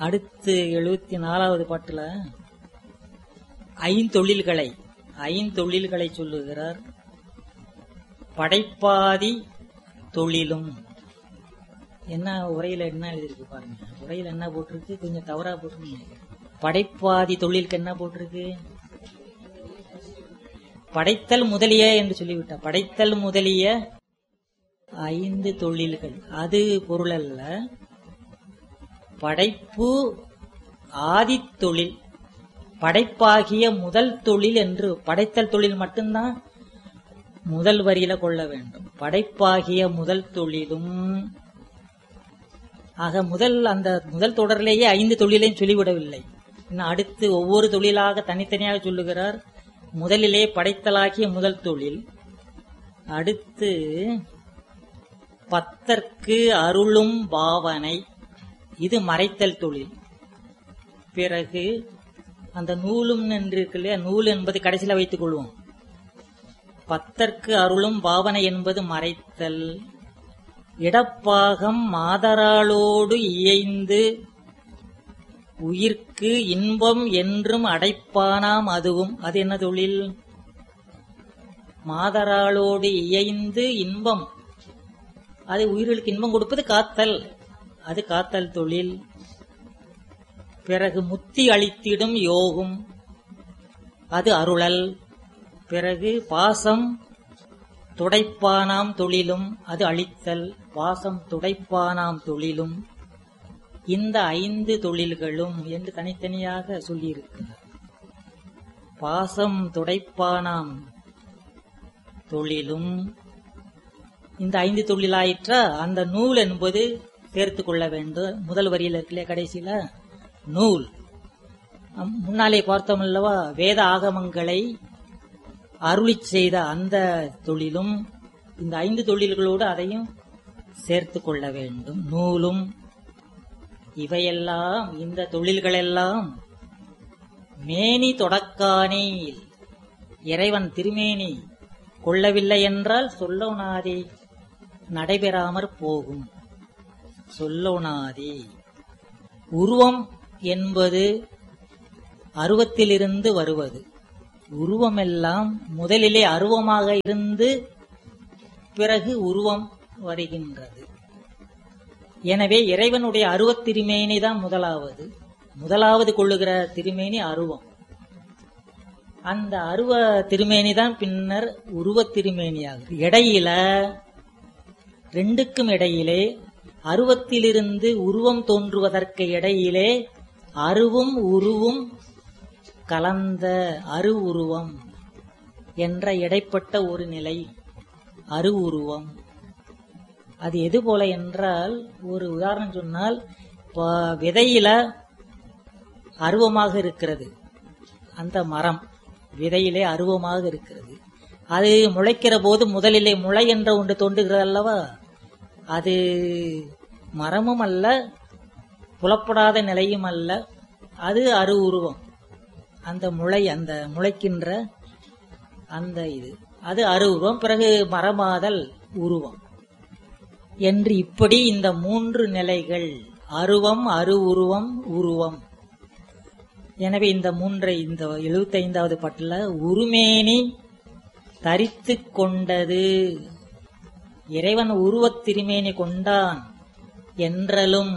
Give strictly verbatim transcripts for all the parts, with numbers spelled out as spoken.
அடுத்து எழுபத்தி நாலாவது பாட்டுல ஐந்தொழில்களை ஐந்தொழில்களை சொல்லுகிறார். படைப்பாதி தொழிலும். என்ன உரையில என்ன எழுதிருக்கு பாருங்க. உரையில என்ன போட்டிருக்கு, கொஞ்சம் தவறா போட்டிருக்கு. படைப்பாதி தொழிலுக்கு என்ன போட்டிருக்கு, படைத்தல் முதலிய என்று சொல்லிவிட்ட. படைத்தல் முதலிய ஐந்து தொழில்கள் அது பொருள் அல்ல. படைப்பு ஆதி தொழில், படைப்பாகிய முதல் தொழில் என்று. படைத்தல் தொழில் மட்டும்தான் முதல் வரியில கொள்ள வேண்டும். படைப்பாகிய முதல் தொழிலும். ஆக முதல் அந்த முதல் தொடரிலேயே ஐந்து தொழிலையும் சொல்லிவிடவில்லை. இன்னும் அடுத்து ஒவ்வொரு தொழிலாக தனித்தனியாக சொல்லுகிறார். முதலிலே படைத்தலாகிய முதல் தொழில். அடுத்து பத்தற்கு அருளும் பாவனை, இது மறைத்தல் தொழில். பிறகு அந்த நூலும் என்று இருக்கு இல்லையா, நூல் என்பது கடைசியில வைத்துக் கொள்வோம். பத்தற்கு அருளும் பாவனை என்பது மறைத்தல். இடப்பாகம் மாதராளோடு இயைந்து உயிர்க்கு இன்பம் என்றும் அடைப்பானாம் அதுவும். அது என்ன தொழில்? மாதராளோடு இயைந்து இன்பம், அது உயிர்களுக்கு இன்பம் கொடுப்பது காத்தல், அது காத்தல் தொழில். பிறகு முத்தி அளித்திடும் யோகும், அது அருளல். பிறகு பாசம் துடைப்பானாம் தொழிலும், அது அளித்தல். பாசம் துடைப்பானாம் தொழிலும். இந்த ஐந்து தொழில்களும் என்று தனித்தனியாக சொல்லியிருக்கிறார். பாசம் துடைப்பானாம் தொழிலும் இந்த ஐந்து தொழிலாயிற்றா. அந்த நூல் என்பது சேர்த்து கொள்ள வேண்டும். முதல் வரியில் இருக்கலையே கடைசியில நூல். முன்னாலே பார்த்தோம் அல்லவா, வேத ஆகமங்களை அருளி செய்த அந்த தொழிலும் இந்த ஐந்து தொழில்களோடு அதையும் சேர்த்து கொள்ள வேண்டும். நூலும் இவையெல்லாம், இந்த தொழில்களெல்லாம் மேனி தொடக்கானேல், இறைவன் திருமேனி கொள்ளவில்லை என்றால் சொல்லோனாதே, நடைபெறாமற் போகும். சொல்லோனாதே. உருவம் என்பது அருவத்திலிருந்து வருவது. உருவமெல்லாம் முதலிலே அருவமாக இருந்து பிறகு உருவம் வருகின்றது. எனவே இறைவனுடைய அருவத் திருமேனி தான் முதலாவது. முதலாவது கொள்ளுகிற திருமேனி அருவம். அந்த அருவ திருமேனி தான் பின்னர் உருவத் திருமேனியாகும். இடையில ரெண்டுக்கும் இடையிலே, அருவத்திலிருந்து உருவம் தோன்றுவதற்கு இடையிலே அருவும் உருவும் கலந்த அரு உருவம் என்ற இடைப்பட்ட ஒரு நிலை அரு உருவம். அது எது போல என்றால், ஒரு உதாரணம் சொன்னால், விதையில அருவமாக இருக்கிறது அந்த மரம், விதையிலே அருவமாக இருக்கிறது. அது முளைக்கிற போது முதலிலே முளை என்ற ஒன்று தோன்றுகிறது அல்லவா, அது மரமும் அல்ல, புலப்படாத நிலையும் அல்ல, அது அரு உருவம். அந்த முளை, அந்த முளைக்கின்ற அந்த இது, அது அரு உருவம். பிறகு மரமாதல் உருவம் என்று இப்படி இந்த மூன்று நிலைகள், அருவம், அரு உருவம், உருவம். எனவே இந்த மூன்றை இந்த எழுபத்தி ஐந்தாவது பாட்டுல உருமேனி தரித்து கொண்டது, இறைவன் உருவத் திருமேனி கொண்டான் என்றலும்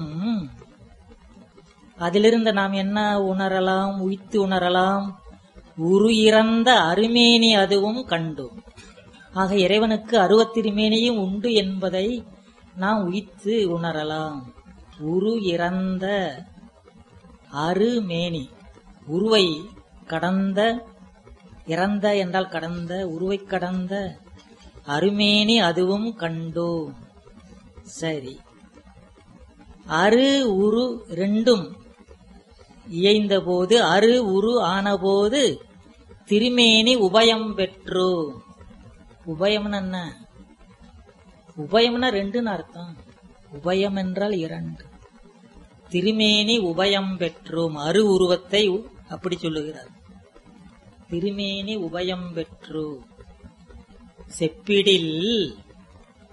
அதிலிருந்து நாம் என்ன உணரலாம், உய்த்து உணரலாம், உரு இறந்த அருமேனி அதுவும் கண்டோம். ஆக இறைவனுக்கு அருவத் திருமேனியும் உண்டு என்பதை நாம் உய்த்து உணரலாம். உரு இறந்த அருமேனி, உருவை கடந்த, இறந்த என்றால் கடந்த, உருவை கடந்த அருமேனி அதுவும் கண்டோம். சரி, அரு உரு ரெண்டும் இயைந்த போது, அரு உரு ஆன போது திருமேனி உபயம் பெற்றோ. உபயம்னு என்ன? உபயம்னா ரெண்டுன்னு அர்த்தம். உபயம் என்றால் இரண்டு. திருமேனி உபயம் பெற்றோம், அரு உருவத்தை அப்படி சொல்லுகிறார். திருமேனி உபயம் பெற்றோ. செப்பிடில்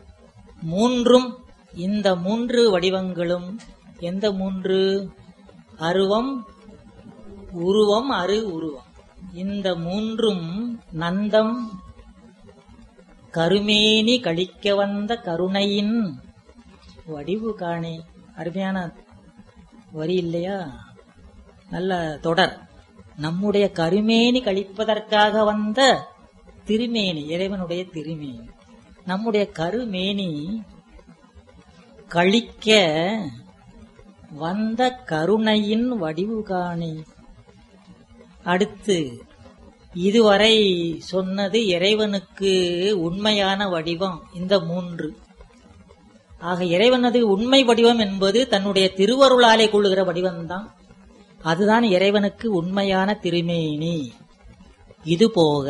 மூன்றும், இந்த மூன்று வடிவங்களும் எந்த மூன்று? அருவம், உருவம், அரு உருவம். இந்த மூன்றும் நந்தம் கருமேனி கழிக்க வந்த கருணையின் வடிவு காணே. அருமையான வரி இல்லையா? நல்ல தொடர். நம்முடைய கருமேனி கழிப்பதற்காக வந்த திருமேனி, இறைவனுடைய திருமேனி. நம்முடைய கருமேனி கழிக்க வந்த கருணையின் வடிவு காணே. அடுத்து இதுவரை சொன்னது இறைவனுக்கு உண்மையான வடிவம் இந்த மூன்று. ஆக இறைவனது உண்மை வடிவம் என்பது தன்னுடைய திருவருளாலே கொள்ளுகிற வடிவம்தான். அதுதான் இறைவனுக்கு உண்மையான திருமேனி. இதுபோக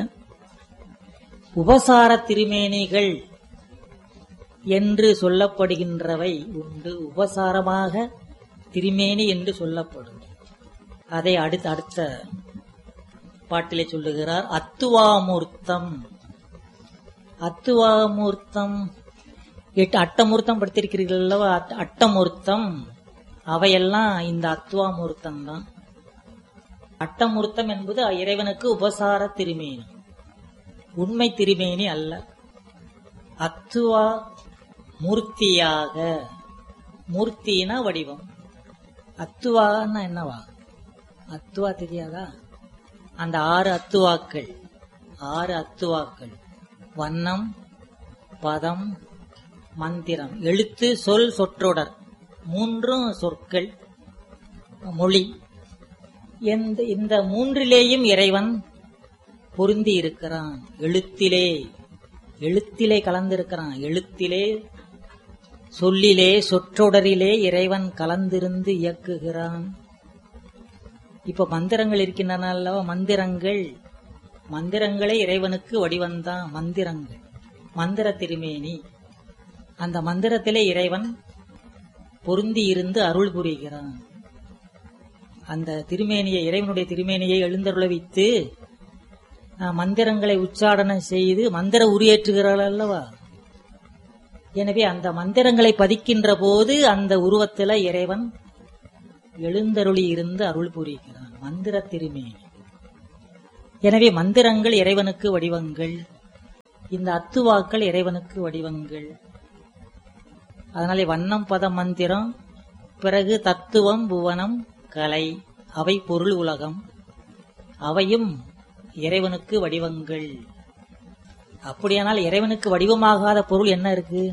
உபசார திருமேனிகள் என்று சொல்லப்படுகின்றவை உண்டு. உபசாரமாக திருமேனி என்று சொல்லப்படும். அதை அடுத்த அடுத்த பாட்டிலே சொல்லுகிறார். அத்துவாமூர்த்தம். அத்துவாமூர்த்தம் எட்டு அட்டமூர்த்தம் படுத்திருக்கிறீர்கள் அல்லவா? அட்டமூர்த்தம் அவையெல்லாம் இந்த அத்துவாமூர்த்தம் தான். அட்டமூர்த்தம் என்பது இறைவனுக்கு உபசார திருமேனி, உண்மை திருமேனி அல்ல. அத்துவா மூர்த்தியாக, மூர்த்தினா வடிவம். அத்துவான்னா என்னவா? அத்துவா தெரியாதா? அந்த ஆறு அத்துவாக்கள், ஆறு அத்துவாக்கள் வண்ணம், பதம், மந்திரம், எழுத்து, சொல், சொற்றொடர், மூன்றும் சொற்கள், மொழி. இந்த மூன்றிலேயும் இறைவன் பொருந்தி இருக்கிறான். எழுத்திலே எழுத்திலே கலந்திருக்கிறான். எழுத்திலே, சொல்லிலே, சொற்றொடரிலே இறைவன் கலந்திருந்து இயக்குகிறான். இப்ப மந்திரங்கள் இருக்கின்றன அல்லவா? மந்திரங்கள் மந்திரங்களே இறைவனுக்கு வடிவந்தான். மந்திரங்கள் மந்திர திருமேனி. அந்த மந்திரத்திலே இறைவன் பொருந்தி இருந்து அருள் புரிகிறான். அந்த திருமேனியை, இறைவனுடைய திருமேனியை எழுந்தருள வைத்து மந்திரங்களை உச்சாடனம் செய்து மந்திர உரியேற்றுகிறாள் அல்லவா? எனவே அந்த மந்திரங்களை பதிக்கின்ற போது அந்த உருவத்தில இறைவன் எழுந்தருளி இருந்து அருள் புரிகிறான். மந்திர திருமேனி. எனவே மந்திரங்கள் இறைவனுக்கு வடிவங்கள், இந்த அத்துவாக்கள் இறைவனுக்கு வடிவங்கள். அதனாலே வண்ணம், பதம், மந்திரம், பிறகு தத்துவம், புவனம், கலை, அவை பொருள் உலகம், அவையும் இறைவனுக்கு வடிவங்கள். அப்படியானால் இறைவனுக்கு வடிவமாகாத பொருள் என்ன இருக்கு?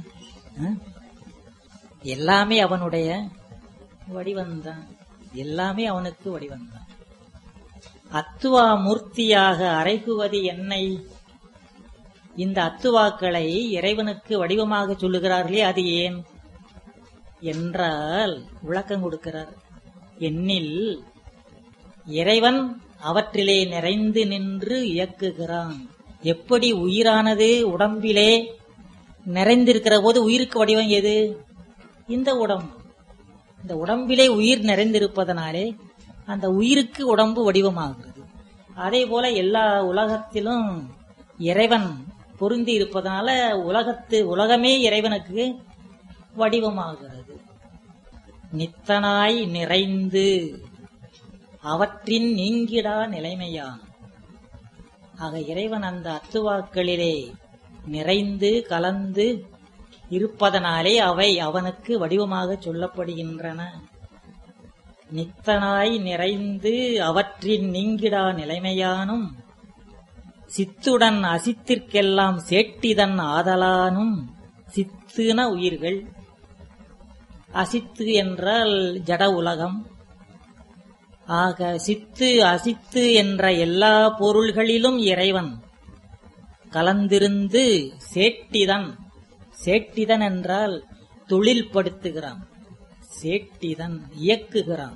எல்லாமே அவனுடைய வடிவந்தான். எல்லாமே அவனுக்கு வடிவந்தான். அத்துவா மூர்த்தியாக அரைகுவது என்னை. இந்த அத்துவாக்களை இறைவனுக்கு வடிவமாக சொல்லுகிறார்களே, அது ஏன் என்றால் விளக்கம் கொடுக்கிறார். என்னில் இறைவன் அவற்றிலே நிறைந்து நின்று இயக்குகிறான். எப்படி உயிரானது உடம்பிலே நிறைந்திருக்கிற போது உயிருக்கு வடிவம் எது? இந்த உடம்பு. இந்த உடம்பிலே உயிர் நிறைந்திருப்பதனாலே அந்த உயிருக்கு உடம்பு வடிவமாகிறது. அதே போல எல்லா உலகத்திலும் இறைவன் பொருந்தி இருப்பதனால உலகத்து உலகமே இறைவனுக்கு வடிவமாகிறது. நித்தனாய் நிறைந்து அவற்றின் நீங்கிடா நிலைமையான். ஆக இறைவன் அந்த அத்துவாக்களிலே நிறைந்து கலந்து இருப்பதனாலே அவை அவனுக்கு வடிவமாக சொல்லப்படுகின்றன. நித்தனாய் நிறைந்து அவற்றின் நீங்கிடா நிலைமையானும் சித்துடன் அசித்திற்கெல்லாம் சேட்டிதன் ஆதலானும். சித்துன உயிர்கள், அசித்து என்றால் ஜட உலகம். ஆக சித்து அசித்து என்ற எல்லா பொருள்களிலும் இறைவன் கலந்திருந்து சேட்டிதன். சேட்டிதன் என்றால் தொழில்படுத்துகிறான், சேட்டிதன் இயக்குகிறான்.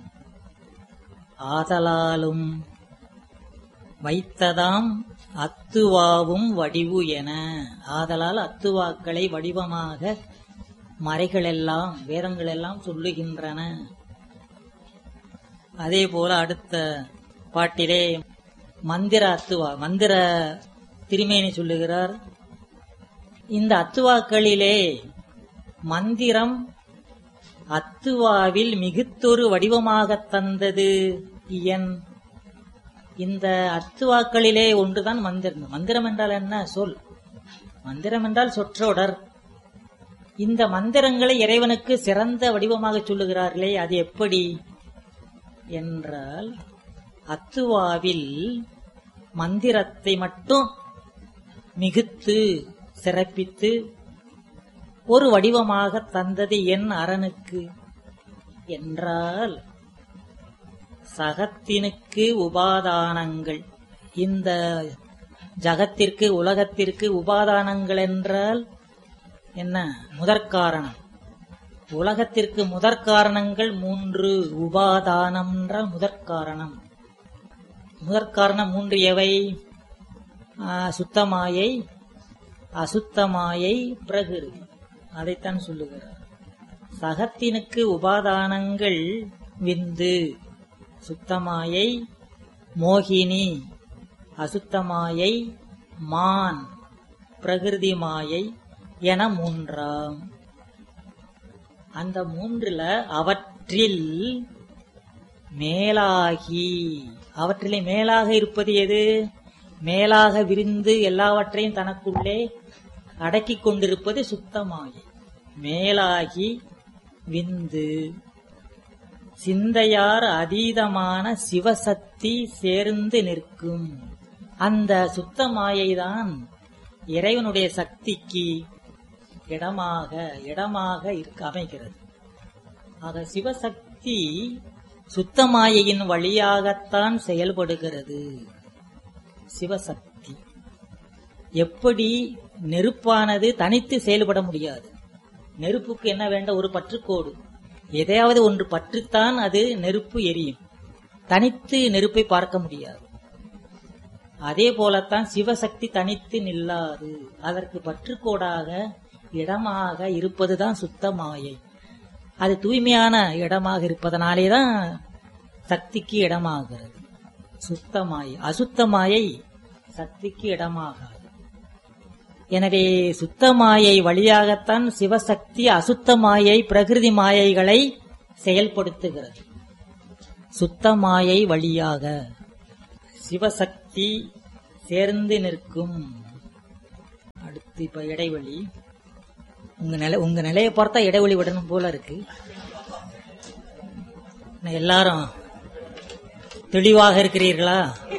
ஆதலாலும் வைத்ததாம் அத்துவாவும் வடிவு என. ஆதலால் அத்துவாக்களை வடிவமாக மறைகளெல்லாம் வேதங்கள் எல்லாம் சொல்லுகின்றன. அதே போல அடுத்த பாட்டிலே மந்திர அத்துவா, மந்திர திருமேனி சொல்லுகிறார். இந்த அத்துவாக்களிலே மந்திரம் அத்துவாவில் மிகுத்தொரு வடிவமாகத் தந்தது இயன். இந்த அத்துவாக்களிலே ஒன்றுதான் மந்திரம். மந்திரம் என்றால் என்ன? சொல். மந்திரம் என்றால் சொற்றொடர். இந்த மந்திரங்களை இறைவனுக்கு சிறந்த வடிவமாக சொல்லுகிறார்களே, அது எப்படி என்றால், அத்துவாவில் மந்திரத்தை மட்டும் மிகுத்து சிறப்பித்து ஒரு வடிவமாக தந்தது என் அரனுக்கு என்றால், சகத்தினுக்கு உபாதானங்கள், இந்த ஜகத்திற்கு உலகத்திற்கு உபாதானங்கள் என்றால் என்ன? முதற்காரணம். உலகத்திற்கு முதற்காரணங்கள் மூன்று. உபாதானம் என்றால் முதற்காரணம். முதற்காரணம் மூன்று எவை? சுத்தமாயை, அசுத்தமாயை, பிரகிருதி. அதைத்தான் சொல்லுகிறார். சகத்தினுக்கு உபாதானங்கள் விந்து, சுத்தமாயை, மோகினி, அசுத்தமாயை, மான், பிரகிருதி மாயை என மூன்றாம். அந்த மூன்றுல அவற்றில் மேலாகி, அவற்றிலே மேலாக இருப்பது எது? மேலாக விரிந்து எல்லாவற்றையும் தனக்குள்ளே அடக்கிக் கொண்டிருப்பது சுத்தமாயை. மேலாகி விந்து சிந்தையார் அதீதமான சிவசக்தி சேர்ந்து நிற்கும். அந்த சுத்தமாயைதான் இறைவனுடைய சக்திக்கு இடமாக இடமாக இருக்க அமைகிறது. ஆக சிவசக்தி சுத்தமாயையின் வழியாகத்தான் செயல்படுகிறது. சிவசக்தி எப்படி? நெருப்பானது தனித்து செயல்பட முடியாது. நெருப்புக்கு என்ன வேண்டும்? ஒரு பற்றுக்கோடு. எதையாவது ஒன்று பற்றுத்தான் அது நெருப்பு எரியும். தனித்து நெருப்பை பார்க்க முடியாது. அதே போலத்தான் சிவசக்தி தனித்து நில்லாது. அதற்கு பற்றுக்கோடாக இடமாக இருப்பதுதான் சுத்தமாயை. அது தூய்மையான இடமாக இருப்பதனாலேதான் சக்திக்கு இடமாகிறது. சுத்தமாயை. அசுத்தமாயை சக்திக்கு இடமாகாது. எனவே சுத்தமாயை வழியாகத்தான் சிவசக்தி அசுத்தமாயை பிரகிருதி மாயைகளை செயல்படுத்துகிறது. சுத்தமாயை வழியாக சிவசக்தி சேர்ந்து நிற்கும். அடுத்து இப்ப இடைவெளி. உங்க நிலை உங்க நிலையை பார்த்தா இடைவெளி விடணும் போல இருக்கு. எல்லாரும் தெளிவாக இருக்கிறீர்களா?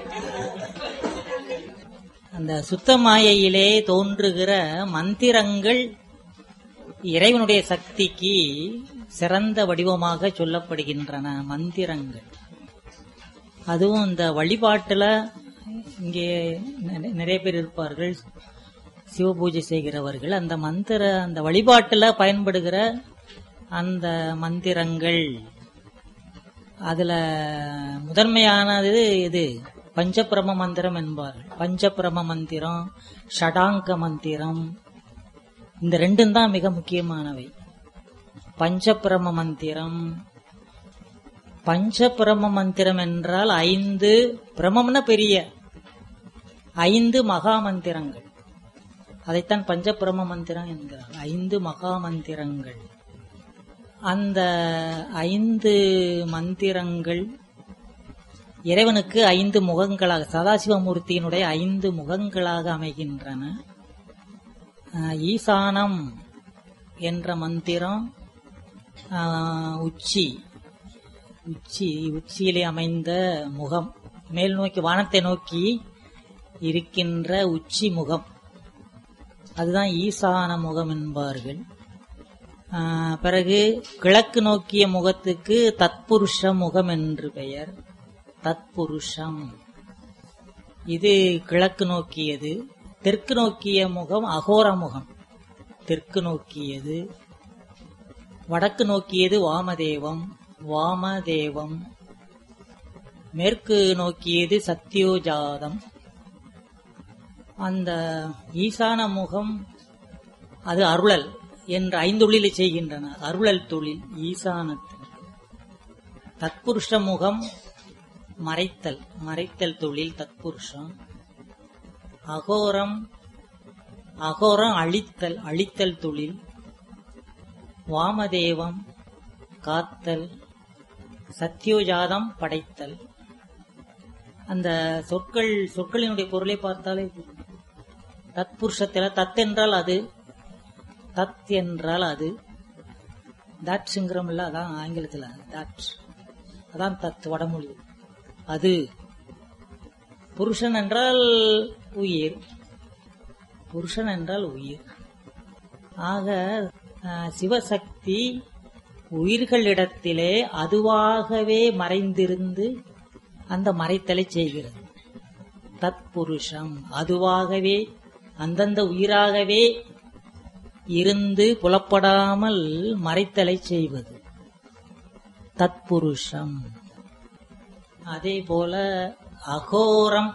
அந்த சுத்தமாயையிலே தோன்றுகிற மந்திரங்கள் இறைவனுடைய சக்திக்கு சிறந்த வடிவமாக சொல்லப்படுகின்றன. மந்திரங்கள் அதுவும் இந்த வழிபாட்டுல இங்கே நிறைய பேர் இருப்பார்கள், சிவபூஜை செய்கிறவர்கள். அந்த மந்திர அந்த வழிபாட்டுல பயன்படுகிற அந்த மந்திரங்கள், அதுல முதன்மையானது இது பஞ்சபிரம மந்திரம் என்பார்கள். பஞ்சபிரம மந்திரம், ஷடாங்க மந்திரம், இந்த ரெண்டும் தான் மிக முக்கியமானவை. பஞ்சபிரம மந்திரம், பஞ்சபிரம மந்திரம் என்றால் ஐந்து பிரமம்னா பெரிய ஐந்து மகா மந்திரங்கள். அதைத்தான் பஞ்சபிரம மந்திரம் என்கிறார். ஐந்து மகா மந்திரங்கள். அந்த ஐந்து மந்திரங்கள் இறைவனுக்கு ஐந்து முகங்களாக, சதாசிவமூர்த்தியினுடைய ஐந்து முகங்களாக அமைகின்றன. ஈசானம் என்ற மந்திரம் உச்சி உச்சி உச்சியிலே அமைந்த முகம், மேல் நோக்கி வானத்தை நோக்கி இருக்கின்ற உச்சி முகம், அதுதான் ஈசான முகம் என்பார்கள். பிறகு கிழக்கு நோக்கிய முகத்துக்கு தத்புருஷ முகம் என்று பெயர். தத்புருஷம் இது கிழக்கு நோக்கியது. தெற்கு நோக்கிய முகம் அகோர முகம், தெற்கு நோக்கியது. வடக்கு நோக்கியது வாமதேவம், வாமதேவம். மேற்கு நோக்கியது சத்யோஜாதம். அந்த ஈசான முகம் அது அருளல் என்று ஐந்தொழிலை செய்கின்றன. அருளல் தொழில் ஈசானத்தில். தத்புருஷ முகம் மறைத்தல், மறைத்தல் தொழில் தத்புருஷம். அகோரம் அகோரம் அழித்தல், அழித்தல் தொழில். வாமதேவம் காத்தல், சத்யோஜாதம் படைத்தல். அந்த சொற்கள் சொற்களினுடைய பொருளை பார்த்தாலே தத்புருஷத்தில் தத் என்றால் அது, தத் என்றால் அது, தட்ங்கிறோம்ல, அதான் ஆங்கிலத்தில் தட், அதான் தத் வடமொழி. அது புருஷன் என்றால் உயிர், புருஷன் என்றால் உயிர். ஆக சிவசக்தி உயிர்களிடத்திலே அதுவாகவே மறைந்திருந்து அந்த மறைத்தலை செய்கிறது. தத்புருஷம், அதுவாகவே அந்தந்த உயிராகவே இருந்து புலப்படாமல் மறைத்தலை செய்வது தத்புருஷம். அதே போல அகோரம்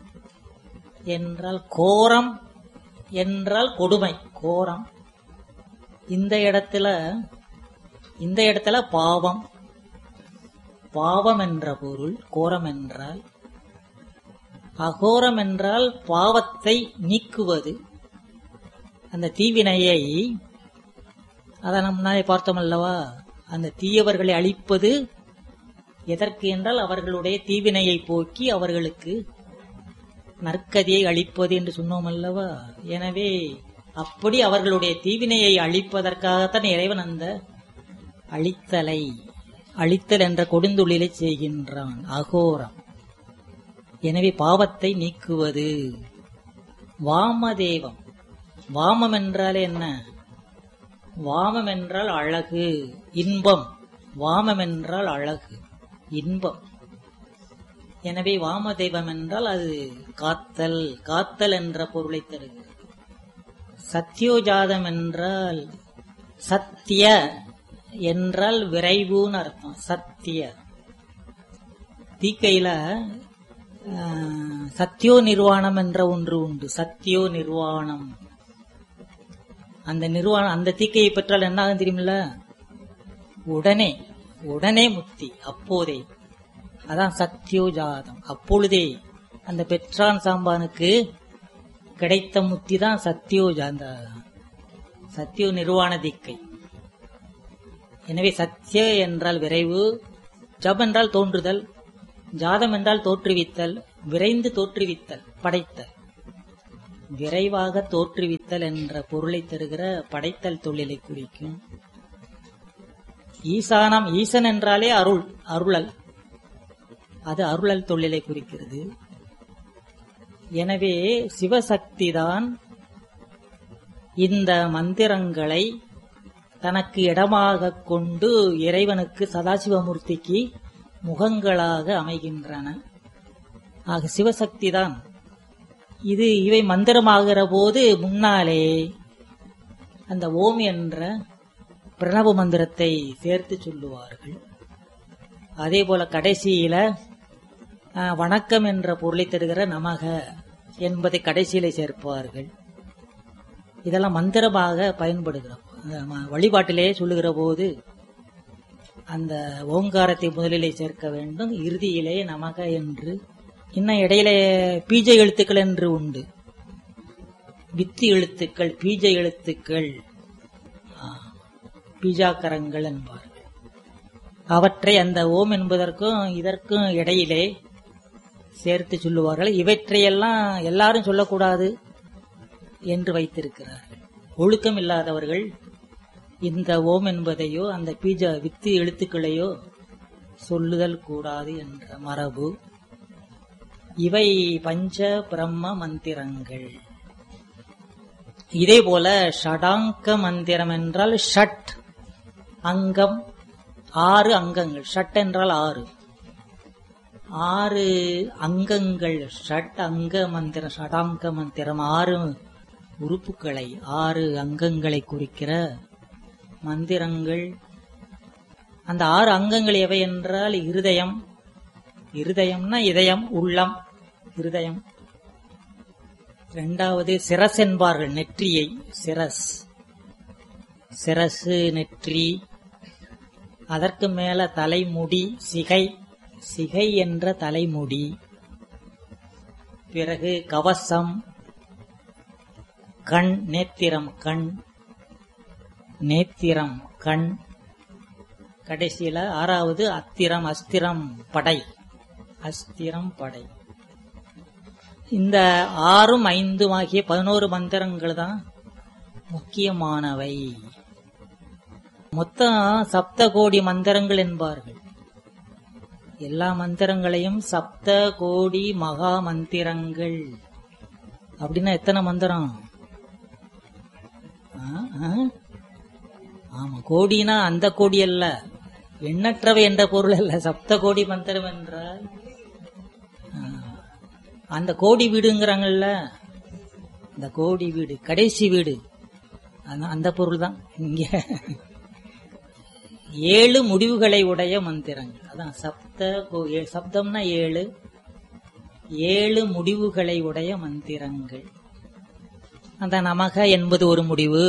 என்றால், கோரம் என்றால் கொடுமை, கோரம். இந்த இடத்துல இந்த இடத்துல பாவம், பாவம் என்ற பொருள். கோரம் என்றால், அகோரம் என்றால் பாவத்தை நீக்குவது, அந்த தீவினையை. அதை நம்ம முன்னாலே பார்த்தோம் அல்லவா, அந்த தீயவர்களை அழிப்பது எதற்கு என்றால் அவர்களுடைய தீவினையை போக்கி அவர்களுக்கு நற்கதியை அளிப்பது என்று சொன்னோம் அல்லவா. எனவே அப்படி அவர்களுடைய தீவினையை அழிப்பதற்காகத்தான் இறைவன் அந்த அழித்தலை, அழித்தல் என்ற கொடுந்தொழிலை செய்கின்றான், அகோரம். எனவே பாவத்தை நீக்குவது. வாமதேவம், வாமம் என்றால் என்ன? வாமம் என்றால் அழகு, இன்பம். வாமம் என்றால் அழகு, இன்பம். எனவே வாமதேவம் என்றால் அது காத்தல், காத்தல் என்ற பொருளை தருகிறது. சத்யோஜாதம் என்றால், சத்திய என்றால் விரைவுன்னு அர்த்தம். சத்திய தீக்கையில சத்தியோ நிர்வாணம் என்ற ஒன்று உண்டு. சத்தியோ நிர்வாணம், அந்த நிர்வாணம், அந்த தீக்கையை பெற்றால் என்ன ஆகும் தெரியுமில்ல? உடனே உடனே முக்தி, அப்போதே. அதான் சத்யோஜாதம். அப்பொழுதே அந்த பெற்றான் சாம்பானுக்கு கிடைத்த முக்தி தான் சத்யோஜாத, சத்தியோ நிர்வாண தீக்கை. எனவே சத்திய என்றால் விரைவு, ஜப் என்றால் தோன்றுதல், ஜாதம் என்றால் தோற்றுவித்தல், விரைந்து தோற்றுவித்தல், படைத்தல். விரைவாக தோற்றுவித்தல் என்ற பொருளை தருகிற படைத்தல் தொழிலை குறிக்கும். ஈசானம், ஈசன் என்றாலே அருள், அருளல், அது அருளல் தொழிலை குறிக்கிறது. எனவே சிவசக்தி தான் இந்த மந்திரங்களை தனக்கு இடமாக கொண்டு இறைவனுக்கு, சதாசிவமூர்த்திக்கு முகங்களாக அமைகின்றன. ஆக சிவசக்தி தான் இது. இவை மந்திரமாகிற போது முன்னாலே அந்த ஓம் என்ற பிரணவ மந்திரத்தை சேர்த்து சொல்லுவார்கள். அதே போல கடைசியில வணக்கம் என்ற பொருளை தருகிற நமக என்பதை கடைசியில சேர்ப்பார்கள். இதெல்லாம் மந்திரமாக பயன்படுகிறோம். வழிபாட்டிலே சொல்லுகிற போது அந்த ஓங்காரத்தை முதலிலே சேர்க்க வேண்டும், இறுதியிலே நமக என்று. இன்னும் இடையிலே பீஜ எழுத்துக்கள் என்று உண்டு. வித்து எழுத்துக்கள், பீஜ எழுத்துக்கள், பீஜாக்கரங்கள் என்பார்கள். அவற்றை அந்த ஓம் என்பதற்கும் இதற்கும் இடையிலே சேர்த்து சொல்லுவார்கள். இவற்றையெல்லாம் எல்லாரும் சொல்லக்கூடாது என்று வைத்திருக்கிறார்கள். ஒழுக்கம் இல்லாதவர்கள் இந்த ஓம் என்பதையோ அந்த பீஜ வித்து எழுத்துக்களையோ சொல்லுதல் கூடாது என்ற மரபு. இவை பஞ்ச பிரம்ம மந்திரங்கள். இதே போல ஷடாங்க மந்திரம் என்றால் ஷட் அங்கம், ஆறு அங்கங்கள். ஷட் என்றால் ஆறு, ஆறு அங்கங்கள். ஷட் அங்க மந்திரம், ஷடாங்க மந்திரம். ஆறு உறுப்புகளை, ஆறு அங்கங்களை குறிக்கிற மந்திரங்கள். அந்த ஆறு அங்கங்கள் எவை என்றால் இருதயம், இருதயம்னா இதயம், உள்ளம், இருதயம். இரண்டாவது சிரஸ் என்பார்கள், நெற்றியை. சிரஸ், சிரசு, நெற்றி. அதற்கு மேல தலைமுடி, சிகை, சிகை என்ற தலைமுடி. பிறகு கவசம், கண், நேத்திரம், கண், நேத்திரம், கண். கடைசியில ஆறாவது அத்திரம் அஸ்திரம் படை. அஸ்திரம் படை. இந்த ஆறும் ஐந்தும் ஆகிய பதினோரு மந்திரங்கள் தான் முக்கியமானவை. மொத்தம் சப்த கோடி மந்திரங்கள் என்பார்கள். எல்லா மந்திரங்களையும் சப்த கோடி மகா மந்திரங்கள். அப்படின்னா எத்தனை மந்திரம்? ஆமா, கோடினா அந்த கோடி அல்ல, எண்ணற்றவை என்ற பொருள் அல்ல. சப்த கோடி மந்திரம் என்றால் அந்த கோடி வீடுங்கிறாங்கல்ல, அந்த கோடி வீடு கடைசி வீடு அந்த பொருள் தான் இங்க. ஏழு முடிவுகளை உடைய மந்திரங்கள், அதான் சப்த. சப்தம்னா ஏழு, ஏழு முடிவுகளை உடைய மந்திரங்கள். அந்த நமக என்பது ஒரு முடிவு.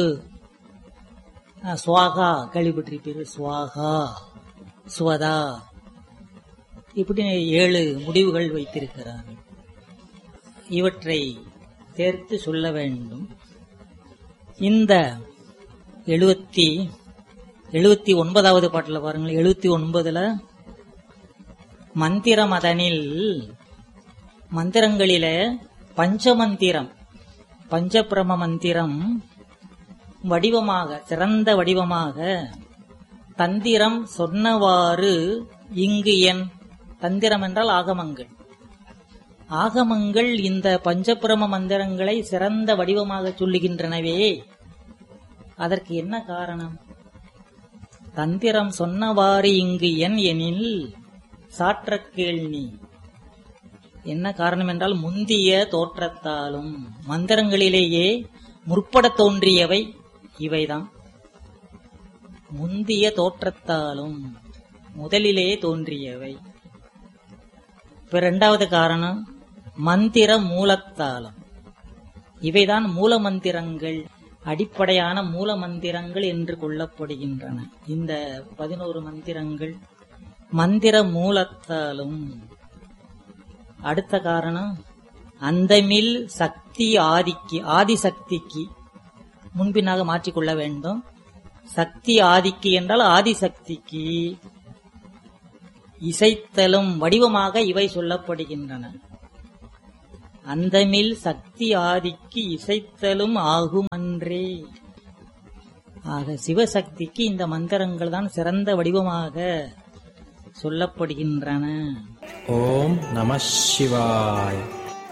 சுவாகா கேள்விப்பட்டிருப்பீர்கள், சுவாகா, சுவதா, இப்படி ஏழு முடிவுகள் வைத்திருக்கிறார்கள். இவற்றை சேர்த்து சொல்ல வேண்டும். இந்த எழுபத்தி எழுபத்தி ஒன்பதாவது பாட்டில் பாருங்கள். எழுபத்தி ஒன்பதுல மந்திரமதனில் மந்திரங்களில பஞ்சமந்திரம், பஞ்சபிரம மந்திரம் வடிவமாக, சிறந்த வடிவமாக தந்திரம் சொன்னவாறு இங்கு என். தந்திரம் என்றால் ஆகமங்கள். ஆகமங்கள் இந்த பஞ்சபிரம மந்திரங்களை சிறந்த வடிவமாக சொல்லுகின்றனவே, அதற்கு என்ன காரணம்? தந்திரம் சொன்னவாறு இங்கு என் எனில் சாற்ற கேள்வி. என்ன காரணம் என்றால் முந்திய தோற்றத்தாலும், மந்திரங்களிலேயே முற்பட தோன்றியவை இவைதான். முந்திய தோற்றத்தாலும் முதலிலே தோன்றியவை. இப்ப இரண்டாவது காரணம் மந்திர மூலத்தாலும். இவைதான் மூல மந்திரங்கள், அடிப்படையான மூல மந்திரங்கள் என்று கொள்ளப்படுகின்றன. இந்த பதினோரு மந்திரங்கள் மந்திர மூலத்தாலும். அடுத்த காரணம் அந்தமில் சக்தி ஆதிக்கு, ஆதிசக்திக்கு முன்பினாக மாற்றிக்கொள்ள வேண்டும். சக்தி ஆதிக்கு என்றால் ஆதிசக்திக்கு இசைத்தலும் வடிவமாக இவை சொல்லப்படுகின்றன. அந்தமில் சக்தி ஆதிக்கு இசைத்தலும் ஆகும் அன்றே. ஆக சிவசக்திக்கு இந்த மந்திரங்கள் தான் சிறந்த வடிவமாக சொல்லப்படுகின்றன. ஓம் நம சிவாய்.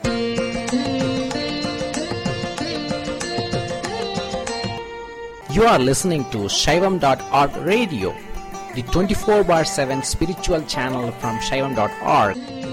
You are listening to Shaivam dot org radio, the twenty-four bar seven spiritual channel from Shaivam dot org.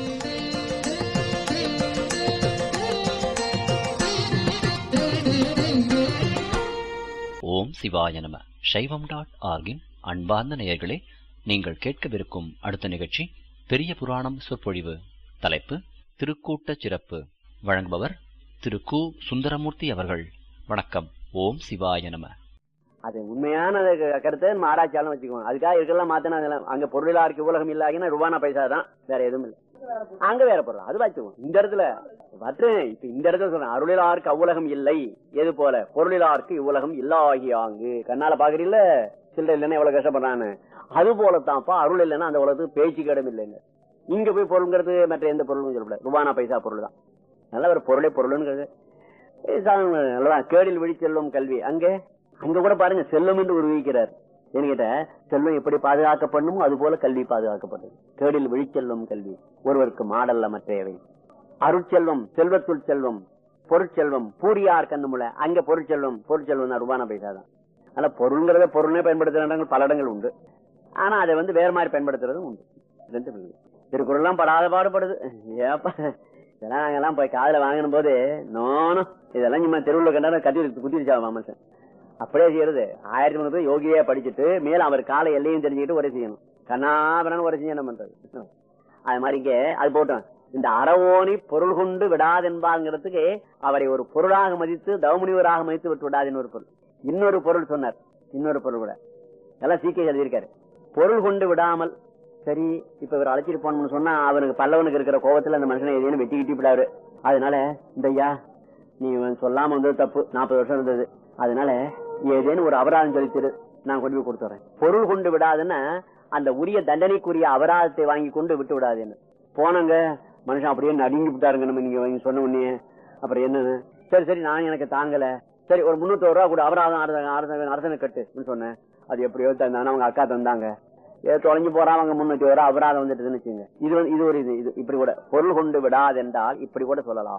ஓம் சிவாய நம. சைவம் டாட் ஆர்கின் அன்பார்ந்த நேயர்களே, நீங்கள் கேட்கவிருக்கும் அடுத்த நிகழ்ச்சி பெரிய புராணம் சொற்பொழிவு. தலைப்பு திருக்கூட்ட சிறப்பு. வழங்குபவர் திரு கு சுந்தரமூர்த்தி அவர்கள். வணக்கம். ஓம் சிவாய நம. அது உண்மையான கருத்தை நம்ம ஆராய்ச்சியாலும் வச்சுக்கோங்க. அதுக்காக இருக்கலாம் மாத்தினா அங்க பொருளா இருக்கு உலகம் இல்லாகினா ரூபானா பைசா தான், வேற எதுவும் இல்லை. அங்க வேற பொருள் அது வச்சுக்கோங்க. இந்த இடத்துல பற்று இப்ப இந்த இடத்துல சொல்றேன், அருளிலாருக்கு அவ்வுலகம் இல்லை. எது போல பொருளிலாருக்கு இவ்வுலகம் இல்லாகியாங்கு. கண்ணால பாக்குறீங்கள சில்லறை இல்லைன்னா எவ்வளவு கஷ்டப்படுறான்னு, அது போலத்தான்ப்பா அருள் இல்லைன்னா அந்த உலகத்துக்கு பேச்சுக்கு இடம் இல்லைன்னு. இங்க போய் பொருள்ங்கிறது மற்ற எந்த பொருளும் சொல்லக்கூடாது, ரூபானா பைசா பொருள் தான். நல்ல ஒரு பொருளே பொருள்ங்கிறது நல்லதான். கேடில் விழி செல்வம் கல்வி. அங்கே அங்க கூட பாருங்க செல்வம் என்று உருவிக்கிறார். என்கிட்ட செல்வம் எப்படி பாதுகாக்கப்படணுமோ அது போல கல்வி பாதுகாக்கப்பட்டது. கேடில் விழிச்செல்வம் கல்வி ஒருவருக்கு மாடல்ல மற்றையவை. அருட்செல்வம் செல்வத்துள் செல்வம், பொருட்செல்வம் பூரியார் கண்ணுமுல. அங்க பொருட்செல்வம், பொருட்செல்வம் ரூபான பைசா தான். ஆனா பொருள்ங்கிறத பொருளே பயன்படுத்துற இடங்கள் பல இடங்கள் உண்டு. ஆனா அதை வந்து வேற மாதிரி பயன்படுத்துறதும் உண்டு. ரெண்டு திருக்குறள்லாம் படாத பாடுபடுது. ஏப்பா இதெல்லாம் நாங்கெல்லாம் போய் காதல வாங்கணும் போது நானும் இதெல்லாம் சும்மா தெருவுல கண்டா கத்தி குத்திருச்சா மாமசன் அப்படியே செய்யறது. ஆயிரத்தி முன்னூறு யோகியா படிச்சுட்டு மேல அவர் கால எல்லையும் தெரிஞ்சுக்கிட்டு ஒரே செய்யணும். கண்ணாபரன் ஒரே செய்யணும் பண்றது. அது மாதிரி இங்கே அது போட்டோம். இந்த அறவோனி பொருள் கொண்டு விடாதென்பாங்கிறதுக்கு அவரை ஒரு பொருளாக மதித்து தவமுனிவராக மதித்து விட்டு விடாதுன்னு ஒரு பொருள். இன்னொரு பொருள் சொன்னார். இன்னொரு பொருள் கூட எல்லாம் சீக்கிரம் எழுதியிருக்காரு. பொருள் கொண்டு விடாமல். சரி இப்ப இவர் அழைச்சிட்டு போனோம்னு சொன்னா அவனுக்கு பல்லவனுக்கு இருக்கிற கோபத்துல அந்த மனுஷனை எதையும் வெட்டி கிட்டி விடாரு. அதனால இந்த ஐயா நீ சொல்லாம வந்தது தப்பு, நாற்பது வருஷம் இருந்தது, அதனால ஏதேனும் ஒரு அபராதம் சொல்லித்திரு, நான் கொண்டு போய் கொடுத்துறேன். பொருள் கொண்டு விடாதுன்னா அந்த உரிய தண்டனைக்குரிய அபராதத்தை வாங்கி கொண்டு விட்டு விடாதுன்னு போனங்க. மனுஷன் அப்படியே நடுங்கி விட்டாருங்க. நம்ம நீங்க சொன்ன உடனே அப்புறம் என்னன்னு, சரி சரி நான் எனக்கு தாங்கல, சரி ஒரு முன்னூத்தி ரூபா கூட அபராதம் அரசனை கட்டு சொன்னேன். அது எப்படியோ தந்தாங்க, அவங்க அக்கா தந்தாங்க. ஏதோ தொலைஞ்சு போறான், அவங்க முன்னூத்தி ரூபா அபராதம் வந்துட்டுன்னு வச்சுங்க. இது வந்து இது ஒரு இது இப்படி கூட பொருள் கொண்டு விடாதென்றால் இப்படி கூட சொல்லலாம்.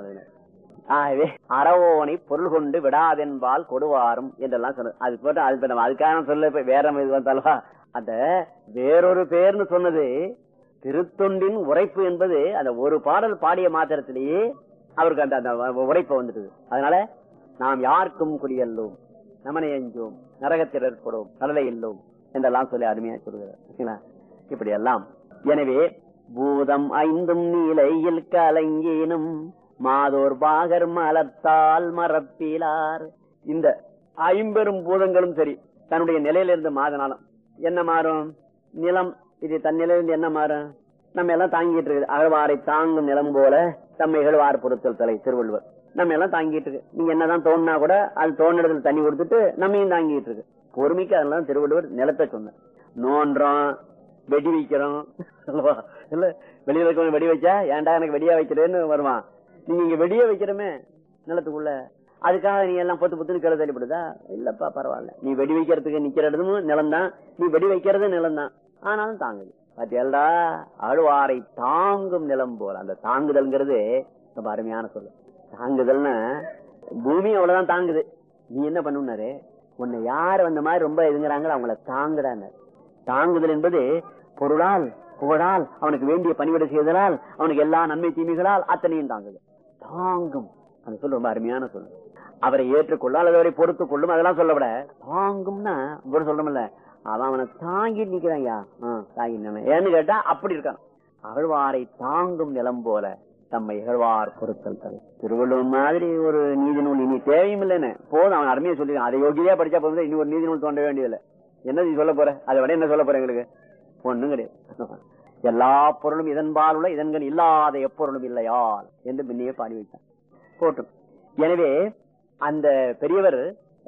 ஆகவே அறவோனை பொருள் கொண்டு விடாதென்பால் கொடுவாரும் என்றெல்லாம் சொன்ன. அது போட்டு அது நம்ம அதுக்காக சொல்ல வேற இது வந்தாலும் அந்த வேறொரு பேர்னு சொன்னது திருத்தொண்டின் உரைப்பு என்பது அந்த ஒரு பாடல் பாடிய மாத்திரத்திலேயே அவருக்கு அந்த அந்த உரைப்பு வந்துடுது. அதனால நாம் யாருக்கும் குறியல்லோம், நமனை அஞ்சோம், நரகத்தில் ஏற்படும், கடலை இல்லோம் என்றெல்லாம் சொல்லி அருமையா சொல்கிறார். இப்படி எல்லாம். எனவே பூதம் ஐந்தும் நீலையில் கலங்கேனும் மாதோர் பாகர் மலத்தால் மரப்பிலார். இந்த ஐம்பெரும் பூதங்களும் சரி தன்னுடைய நிலையிலிருந்து மாதனாலும் என்ன மாறும்? நிலம் இது தன் நிலையிலிருந்து என்ன மாறும்? நம்ம எல்லாம் தாங்கிட்டு இருக்கு. அகழ்வாரை தாங்கும் நிலம் போல தம்மைகள் வார் பொருத்தல் தலை திருவள்ளுவர். நம்ம எல்லாம் தாங்கிட்டு இருக்கு. நீங்க என்னதான் தோணுனா கூட அது தோணுறதுல தண்ணி கொடுத்துட்டு நம்மையும் தாங்கிட்டு இருக்கு. பொறுமைக்கு அதெல்லாம் திருவள்ளுவர் நிலத்தை சொன்ன. நோன்றோம், வெடி வைக்கிறோம் இல்ல, வெளியில இருக்க வெடி வச்சா ஏன்டா எனக்கு வெடியா வைக்கிறேன்னு வருவான். நீங்க இங்க வெடிய வைக்கிறமே நிலத்துக்குள்ள, அதுக்காக நீ எல்லாம் பொத்து பொத்துன்னு கீழே தள்ளிப்படுதா? இல்லப்பா பரவாயில்ல, நீ வெடி வைக்கிறதுக்கு நிக்கிற இடமும் நிலம் தான், நீ வெடி வைக்கிறது நிலம் தான், ஆனாலும் தாங்குது. பாத்தியல்டா, அழுவாரை தாங்கும் நிலம் போல. அந்த தாங்குதல்ங்கிறது ரொம்ப அருமையான சொல்லு. தாங்குதல்னா பூமி அவ்வளவுதான் தாங்குது. நீ என்ன பண்ணுனாரு, உன்னை யாரு அந்த மாதிரி ரொம்ப இதுங்கிறாங்களோ அவங்கள தாங்குறாங்க. தாங்குதல் என்பது பொருளால் புகழால் அவனுக்கு வேண்டிய பணிவிடை செய்தலால் அவனுக்கு எல்லா நன்மை தீமைகளால் அத்தனையும் தாங்குது. தாங்கும் அந்த சொல் ரொம்ப அருமையான சொல்லு. அவரை ஏற்றுக்கொள்ளும் அல்லது அவரை பொறுத்துக் கொள்ளும் அதெல்லாம் சொல்ல விட தாங்கும்னா இவர் சொல்றோம்ல, அவன் அவனை தாங்கி நிக்கிறான்யா தாங்கி. ஏன்னு கேட்டா அப்படி இருக்கான். அகழ்வாரை தாங்கும் நிலம் போல தம்மை இகழ்வார் பொருத்தல் தலை. திருவள்ளுவர் மாதிரி ஒரு நீதி நூல் இனி தேவையும் இல்லைன்னு போதும். அவன் அருமையா சொல்லி அதை யோகியா படிச்சா போதும். இனி ஒரு நீதி நூல் தோண்ட வேண்டியதில்லை. என்ன நீ சொல்ல போற, அதை விட என்ன சொல்ல போற? எங்களுக்கு ஒண்ணும் கிடையாது. எல்லா பொருளும் இதன்பால் உள்ள இதன்கள் இல்லாத எப்பொருளும் இல்லையால் என்று பின்னையே பாடி வைத்தான் போட்டும். எனவே அந்த பெரியவர்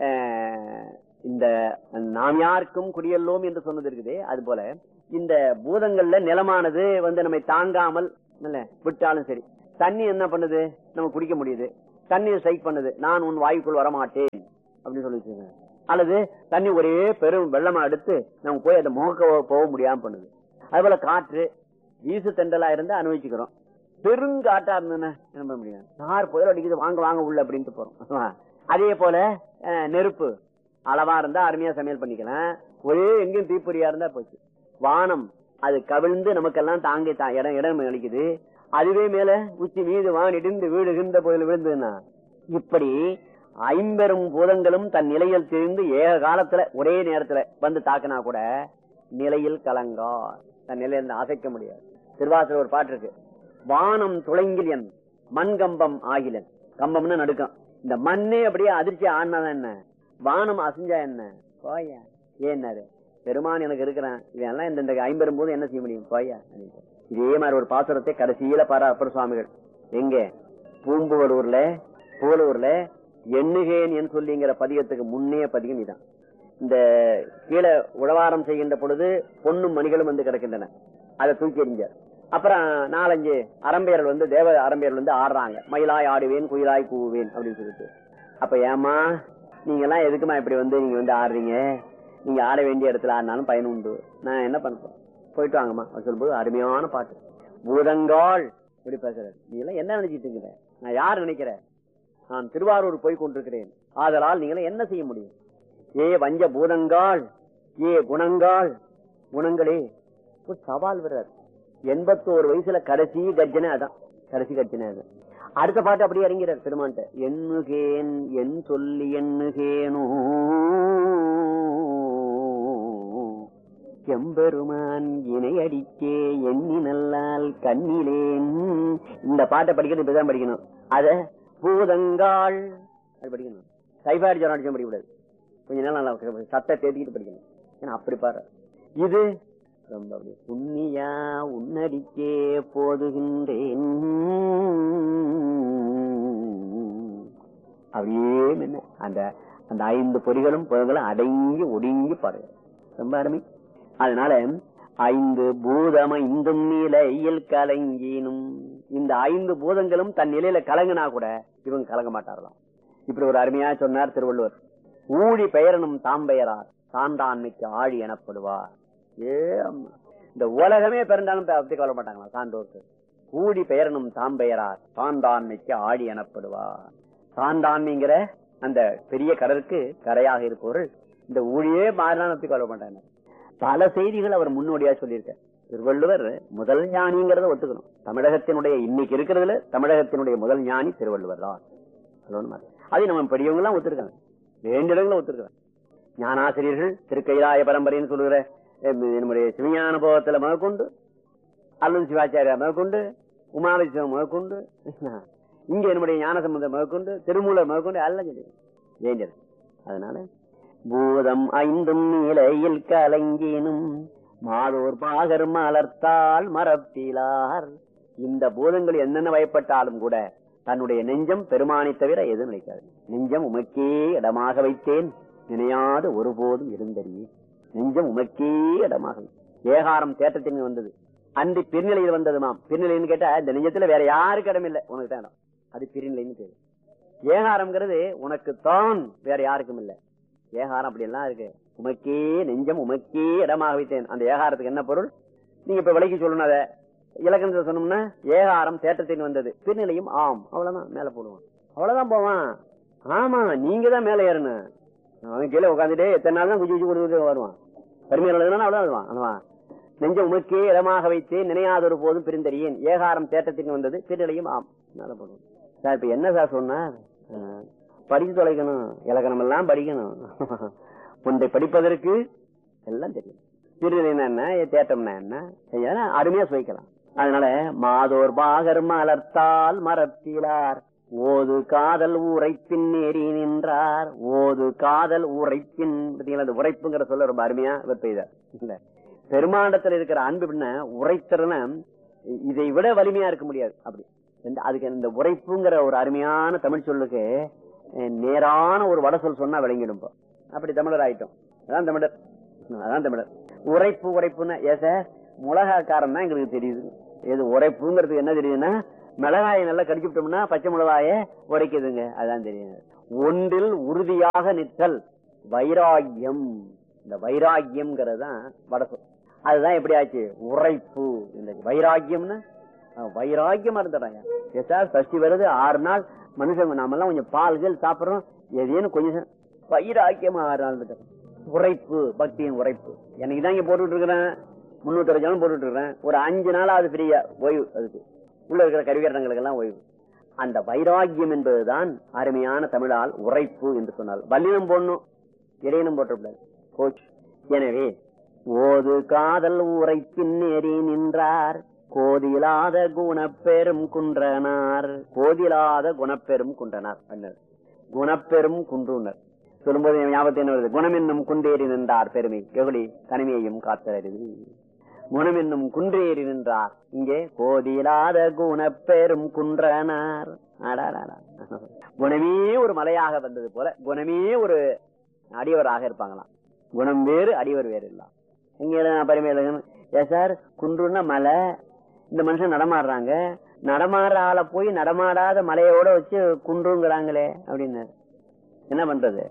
இந்த நாம் யாருக்கும் குடியல்லோம் என்று சொன்னது இருக்குது. அது போல இந்த பூதங்கள்ல நிலமானது வந்து நம்மை தாங்காமல் விட்டாலும் சரி, தண்ணி என்ன பண்ணுது, நம்ம குடிக்க முடியுது. தண்ணீர் சைக் பண்ணுது, நான் உன் வாய்க்குள் வரமாட்டேன் அப்படின்னு சொல்லி. அல்லது தண்ணி ஒரே பெரும் வெள்ளமா எடுத்து நம்ம போய் அதை முகக்க போக முடியாம பண்ணுது. அது போல காற்று வீசு தெண்டலா இருந்தா அனுபவிச்சுக்கிறோம். பெருங்காட்டா இருந்ததுன்னா என்ன பண்ண முடியும்? யார் புயல் அடிக்குது, வாங்க வாங்க உள்ள அப்படின்ட்டு போறோம். அதே போல நெருப்பு அளவா இருந்தா அருமையா சமையல் பண்ணிக்கலாம். ஒரே எங்கேயும் தீப்பொறியா இருந்தா போச்சு. வானம் அது கவிழ்ந்து நமக்கெல்லாம் தாங்கி இடம் இடம் அளிக்குது. அதுவே மேல உச்சி மீது வான் இடிந்து வீடுகின்ற போதில் விழுந்ததுன்னா இப்படி ஐம்பெரும் பூதங்களும் தன் நிலையில் தெரிந்து ஏக காலத்துல ஒரே நேரத்துல வந்து தாக்கினா கூட நிலையில் கலங்கா, தன் நிலையிலிருந்து அசைக்க முடியாது. திருவாசூர் ஒரு பாட்டு இருக்கு, வானம் துளைங்கிலன் மண் கம்பம் ஆகிலன். கம்பம்னு நடுக்கம். இந்த மண்ணே அப்படியே அதிர்ச்சி ஆனாதான் என்ன, வானம் அசைஞ்சா என்ன போயா ஏன்னாரு பெருமான் எனக்கு இருக்கிறான். இதெல்லாம் இந்த ஐம்பெரும் போது என்ன செய்ய முடியும் போயா. இதே மாதிரி ஒரு பாசுரத்தை கடைசியில பாரா அப்பர் சுவாமிகள் எங்க பூம்புவலூர்ல புகழூர்ல எண்ணுகேன் என்று சொல்லிங்கிற பதிகத்துக்கு முன்னே பதிகம் இதான். இந்த கீழே உழவாரம் செய்கின்ற பொழுது பொண்ணும் மணிகளும் வந்து கிடக்கின்றன, அதை தூக்கி எறிஞ்சார். அப்புறம் நாலஞ்சு அரம்பேரல் வந்து தேவ அரம்பேரல் வந்து ஆடுறாங்க, மயிலாய் ஆடுவேன் குயிலாய் கூவுவேன் அப்படின்னு சொல்லிட்டு. அப்ப ஏமா நீங்க எல்லாம் எதுக்குமா இப்படி வந்து நீங்க வந்து ஆடுறீங்க, நீங்க ஆட வேண்டிய இடத்துல ஆடினாலும் பயன் உண்டு, நான் என்ன பண்றேன் போயிட்டு வாங்கம்மா சொல்லும்போது அருமையான பாட்டு. பூதங்கால் இப்படி பேசுறாரு. நீ எல்லாம் என்ன நினைச்சிட்டு இருக்கிற, நான் யார் நினைக்கிறேன், நான் திருவாரூர் போய் கொண்டிருக்கிறேன், ஆதலால் நீங்க என்ன செய்ய முடியும். ஏ வஞ்ச பூதங்கால், ஏ குணங்கால், குணங்களே ஒரு சவால் விடுறார். எண்பத்தோரு வயசுல கடைசி கர்ஜனை அதான், கடைசி கர்ஜனை அது. அடுத்த பாட்டு அப்படியே இறங்கிறார் பெருமான்ட்ட. எண்ணுகேன் என் சொல்லி எண்ணுகேனோ எம்பெருமான் இணையடிக்கே எண்ணி நல்லால் கண்ணிலேன். இந்த பாட்டை படிக்கிறது இப்படிதான் படிக்கணும். அத பூதங்கால் அது படிக்கணும். டைபாய்டு ஜுரம் அடிச்சா படிக்கூடாது, கொஞ்ச நேரம் நல்லா சட்டை தேடிக்கிட்டு படிக்கணும். ஏன்னா அப்படி பாரு. இது ரொம்ப அப்படி புண்ணியா உன்னடிக்கே போதுகின்றேன் அப்படியே அந்த அந்த ஐந்து பொறிகளும் பொருள்களும் அடங்கி ஒடுங்கி பாருங்க. ரொம்ப அருமை. அதனால ஐந்து பூதம் ஐந்தும் நிலையில் கலங்கினும், இந்த ஐந்து பூதங்களும் தன் நிலையில கலங்கினா கூட இவங்க கலங்க மாட்டார்களாம். இப்படி ஒரு அருமையா சொன்னார் திருவள்ளுவர். ஊழி பெயரனும் தாம்பெயரார் சான்றாண்மைக்கு ஆழி எனப்படுவார். ஏ இந்த உலகமே பிறந்தாலும் பத்தி கொள்ள மாட்டாங்களா சான்றோருக்கு. ஊழி பெயரனும் தாம்பெயரார் சான்றாண்மைக்கு ஆழி எனப்படுவார். சான்றாண்மைங்கிற அந்த பெரிய கடலுக்கு கரையாக இருப்பவர்கள் இந்த ஊழியே மாறினாலும் பத்தி கொள்ள மாட்டாங்க. பல செய்திகள் அவர் முன்னோடியா சொல்லியிருக்க. திருவள்ளுவர் முதல் ஞானிங்கிறத ஒத்துக்கணும். தமிழகத்தினுடைய இன்னைக்கு இருக்கிறதுல தமிழகத்தினுடைய முதல் ஞானி திருவள்ளுவர் தான். அதை நம்ம பெரியவங்க எல்லாம் ஒத்துருக்காங்க, வேண்டிய இடங்களும் ஒத்துருக்காங்க. ஞானாசிரியர்கள் திருக்கைலாய பரம்பரைன்னு சொல்லுகிற நம்முடைய சிவஞான போகத்துல முதற்கொண்டு, அல்லது சிவாச்சாரியா முதற்கொண்டு, உமாவிஸ்வம் முதற்கொண்டு, இங்க என்னுடைய ஞானசம்பந்தம் முதற்கொண்டு, திருமூலர் முதற்கொண்டு எல்லாம் சொல்லி வேண்டியது. அதனால பூதம் ஐந்தும் நிலையில் கலங்கினும் மாதோர் பாகர் மலர்த்தால் மரப்பிலார். இந்த பூதங்கள் என்னென்ன வயப்பட்டாலும் கூட தன்னுடைய நெஞ்சம் பெருமானை தவிர எதுவும் நினைக்காது. நெஞ்சம் உமக்கே இடமாக வைத்தேன் நினையாது ஒருபோதும் இருந்தறியே. நெஞ்சம் உமக்கே இடமாக ஏகாரம் தேட்டத்தின் வந்தது, அன்றி பிரிநிலையில் வந்ததுமாம். பிரிநிலைன்னு கேட்டா இந்த நெஞ்சத்துல வேற யாருக்கு இடம் இல்லை, உனக்கு தான் இடம். அது பிரிநிலைன்னு பேரு. ஏகாரம்ங்கிறது உனக்கு தான், வேற யாருக்கும் இல்லை. ஏகாரம் அப்படி எல்லாம் இருக்கு. உமக்கே நெஞ்சம் உமக்கே இடமாக வைத்தேன். அந்த ஏகாரத்துக்கு என்ன பொருள் நீங்க இப்ப விலைக்கு சொல்லணும். அதை இலக்கணத்தை சொன்னோம்னா ஏகாரம் தேட்டத்தின் வந்தது, பின்னிலையும் ஆம், அவ்வளவுதான். மேல போடுவான், அவ்வளவுதான் போவான். ஆமா, நீங்க தான் மேல ஏறணும். அவன் கீழே உட்காந்துட்டே எத்தனை நாள் தான் குச்சி குச்சி கொடுத்து வருவான். பெருமையா அவ்வளவுதான் அதுவான். நெஞ்சம் உமக்கே இடமாக வைத்தேன் நினையாதொரு போதும் பிரிந்தறியேன். ஏகாரம் தேட்டத்தின் வந்தது, பின்னிலையும் ஆம், மேல போடுவான். சார் இப்ப என்ன சார் சொன்ன, படிச்சு தொலைக்கணும், இலக்கணம் எல்லாம் படிக்கணும். ஒன்றை படிப்பதற்கு எல்லாம் தெரியும். பிரிநிலைன்னா என்ன, தேட்டம்னா என்ன, அருமையா சுவைக்கலாம். அதனால மாதோர் பாகர் மலர்த்தால் மரப்பிலார் ஓது காதல் உரைப்பின் ஏறி நின்றார். ஓது காதல் உரைப்பின் உரைப்புங்கிற சொல்ல ரொம்ப அருமையா வெப்பெய்தார். இல்ல பெருமாண்டத்தில் இருக்கிற அன்பு என்ன உரைத்தரன இதை விட வலிமையா இருக்க முடியாது. அப்படி அதுக்கு இந்த உரைப்புங்கிற ஒரு அருமையான தமிழ் சொல்லுக்கு நேரான ஒரு வட சொல் சொன்னா விளங்கிடும். அப்படி தமிழர் ஆயிட்டோம். அதான் தமிழர், அதான் தமிழர். உரைப்பு உரைப்புன்னா ஏச மிளகாக்காரன் தான் எங்களுக்கு தெரியுது. எது உரைப்புங்கிறதுக்கு என்ன தெரியுதுன்னா, மிளகாயை நல்லா கடிச்சுட்டோம்னா பச்சை மிளகாய உரைக்குதுங்க, அதான் தெரியும். ஒன்றில் உறுதியாக நிற்றல் வைராகியம். இந்த வைராகியம்ங்கிறதுதான் வட சொல். அதுதான் எப்படி ஆச்சு உரைப்பு. இந்த வைராகியம்னு வைராகியமா இருந்துறாங்க. சார் சஷ்டி வருது, ஆறு நாள் மனுஷங்க நாம எல்லாம் கொஞ்சம் பால்கள் சாப்பிடறோம், எதேன்னு கொஞ்சம் வைராக்கியமா ஆறு நாள் உரைப்பு, பக்தியின் உரைப்பு. எனக்கு தான் இங்க போட்டுட்டு இருக்கிறேன், முன்னூத்தி அறுபது போட்டுட்டு இருக்கிறேன். ஒரு அஞ்சு நாள் அது ஃப்ரீயா ஓய்வு, அதுக்கு உள்ள இருக்கிற கருவியரங்களுக்கு எல்லாம் ஓய்வு. அந்த வைராக்கியம் என்பதுதான் அருமையான தமிழால் உரைப்பு என்று சொன்னால். வல்லினம் போடணும், இடையினம் போட்டக்கூடாது, கோச். எனவே ஓது காதல் உரைப்பின் ஏறி நின்றார் கோதிலாத குணப்பெரும் குன்றனார். கோதிலாத குணப்பெரும் குன்றனார். குணப்பெரும் குன்றுனர் சொல்லும்போது ஞாபகத்தை என்ன வருது, குணம் என்னும் குன்றேறி நின்றார் பெருமை எவ்வளி தனிமையையும் காத்தறிவு. குணம் என்னும் குன்றேறி நின்றார், இங்கே கோதிலாத குணப்பெரும் குன்றனார். குணமே ஒரு மலையாக வந்தது போல குணமே ஒரு அடியவராக இருப்பாங்களாம். குணம் வேறு அடியவர் வேறு இல்ல. இங்க பரிமையில ஏ சார் குன்றுன்னா மலை, இந்த மனுஷன் நடமாடுறாங்க, நடமாடுற ஆளை போய் நடமாடாத மலையோட வச்சு குன்றுங்கிறாங்களே அப்படின்னு என்ன பண்றது?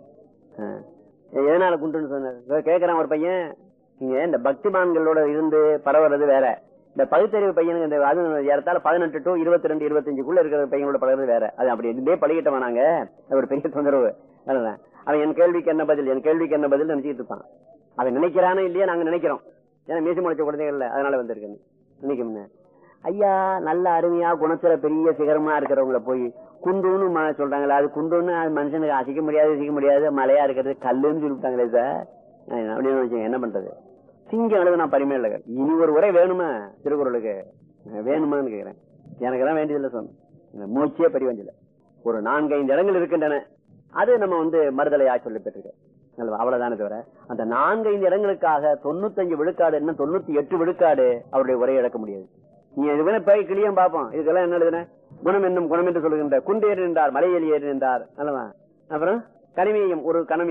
எதனால குன்றுன்னு சொன்னார் கேக்குறான் ஒரு பையன். இங்க இந்த பக்திமான்களோட இருந்து பரவுறது வேற, இந்த பகுத்தறிவு பையனுக்கு இந்த அது ஏறத்தால பதினெட்டு டு இருபத்தி ரெண்டு இருபத்தஞ்சுக்குள்ள இருக்கிற பையனோட பழகிறது வேற. அது அப்படி இருந்தே பழகிட்டவன் நாங்க, ஒரு பெரிய தொந்தரவு. அவன் என் கேள்விக்கு என்ன பதில், என் கேள்விக்கு என்ன பதில் நினைச்சிட்டு இருப்பான். அவன் நினைக்கிறானோ இல்லையா நாங்க நினைக்கிறோம், ஏன்னா மீசி முளைச்ச குழந்தைகள் அதனால வந்திருக்கு நினைக்கும். ஐயா நல்ல அருமையா குணத்துல பெரிய சிகரமா இருக்கிறவங்களை போய் குண்டுன்னு சொல்றாங்களா, அது குண்டுன்னு மனுஷனுக்கு அசைக்க முடியாது அசைக்க முடியாது மலையா இருக்கிறது கல்லுன்னு சொல்லிவிட்டாங்களே சார் அப்படின்னு வச்சுங்க. என்ன பண்றது? சிங்கம் எழுது நான் பரிமையில இனி ஒரு உரை வேணுமா திருக்குறளுக்கு வேணுமான்னு கேக்குறேன். எனக்கு தான் வேண்டியதில்லை சொன்னேன், மூச்சே பரிவஞ்சில. ஒரு நான்கு ஐந்து இடங்கள் இருக்கின்றன, அது நம்ம வந்து மறுதலையா சொல்லி பெற்றிருக்கோம். அவ்வளவுதானே தவிர அந்த நான்கு ஐந்து இடங்களுக்காக தொண்ணூத்தஞ்சு விழுக்காடு என்ன தொண்ணூத்தி எட்டு விழுக்காடு அவருடைய உரையை இழக்க முடியாது. நீங்க இதுவே போய் கிளியும் பார்ப்போம். இதுக்கெல்லாம் என்ன எழுதுன, குணம் என்னும் குணம் என்று சொல்லுகின்ற குண்டேறி நின்றார் மலையேறி ஏறி நின்றார் அல்லவா. அப்புறம் கனிமையும் ஒரு கனமையனும்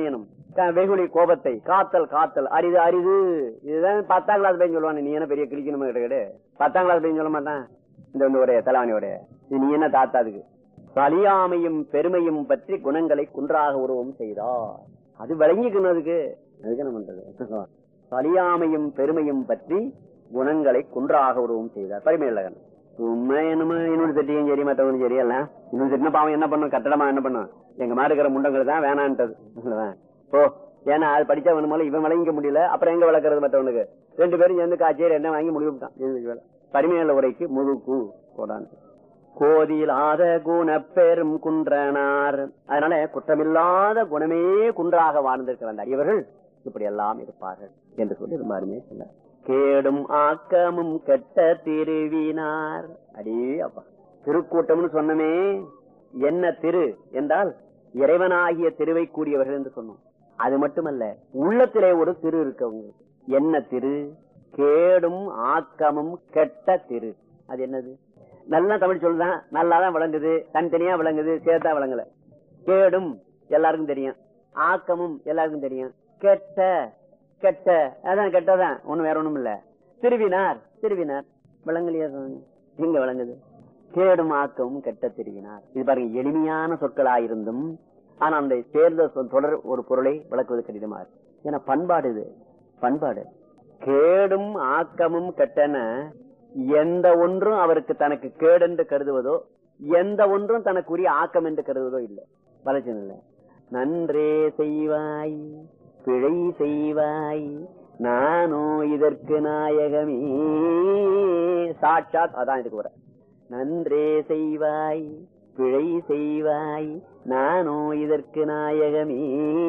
வெகுளி கோபத்தை காத்தல் காத்தல் அரிது அரிது. இதுதான் பத்தாம் கிளாஸ் பையன் சொல்லுவான். நீ என்ன பெரிய கிழிக்கணுமா கிடையாது. பத்தாம் கிளாஸ் பையன் சொல்ல மாட்டான். இந்த வந்து உடைய தலைவாணி உடைய நீ என்ன தாத்தாதுக்கு. சலியாமையும் பெருமையும் பற்றி குணங்களை குன்றாக உருவம் செய்தார். அது விளங்கிக்கணும்துக்கு அதுக்கு என்ன பண்றது. சலியாமையும் பெருமையும் பற்றி குணங்களை குன்றாக உருவம் செய்தார். பரிமையுள்ளகன் உண்மை என்னமோ யூனிவர்சிட்டியும் சரி மற்றவங்களும் சரி எல்லாம் யூனிவர்சிட்டினா பாவம் என்ன பண்ணும், கட்டடமா என்ன பண்ணும், எங்க மாதிரி இருக்கிற முண்டங்கள் தான் வேணான்றது. ஓ ஏன்னா அது படிச்சா வேணுமோ இவன் விளங்கிக்க முடியல, அப்புறம் எங்க வளர்க்கறது மற்றவனுக்கு. ரெண்டு பேரும் சேர்ந்து காய்ச்சல் என்ன வாங்கி முடிவுட்டான். பரிமையுள்ள உரைக்கு முழுக்கு போடான். கோதில் ஆத குண பெரும் குன்றனார். அதனால குற்றமில்லாத குணமே குன்றாக வாழ்ந்திருக்கிற அந்த அடியவர்கள் இப்படி எல்லாம் இருப்பார்கள் என்று சொல்லி ரொம்ப அருமையா சொன்னார். கேடும் ஆக்கமும் கெட்ட திருவினார். அடே அப்பா, திருக்கூட்டம்னு சொன்னமே என்ன திரு என்றால் இறைவனாகிய திருவை கூடியவர்கள் என்று சொன்னோம். அது மட்டுமல்ல, உள்ளத்திலே ஒரு திரு இருக்கவங்க. என்ன திரு? கேடும் ஆக்கமும் கெட்ட திரு. அது என்னது? நல்லா தமிழ் சொல்லுதான், நல்லாதான் விளங்குது, தனித்தனியா விளங்குது, சேர்த்தா விளங்கல. கேடும் எல்லாருக்கும் தெரியும், ஆக்கமும் எல்லாருக்கும் தெரியும், கெட்ட கெட்ட அதான் கெட்டதான், ஒண்ணு வேற ஒண்ணும் இல்ல. திருவினார் திருவினார் விளங்கலையா? எங்க விளங்குது? கேடும் ஆக்கமும் கெட்ட திருவினார். இது பாருங்க, எளிமையான சொற்களாயிருந்தும் ஆனா அந்த சேர்ந்த தொடர் ஒரு பொருளை விளக்குவது கடினமா இருக்கு. ஏன்னா பண்பாடு, இது பண்பாடு. கேடும் ஆக்கமும் கெட்டன எந்த ஒன்றும் அவருக்கு தனக்கு கேடு என்று கருதுவதோ, எந்த ஒன்றும் தனக்குரிய ஆக்கம் என்று கருதுவதோ இல்லை. வளர்ச்சி இல்லை. நன்றே செய்வாய் பிழை செய்வாய் நானோ இதற்கு நாயகமே. சாட்சாத் அதான் இதுக்கு வர. நன்றே செய்வாய் பிழை செய்வாய் நானோ இதற்கு நாயகமே.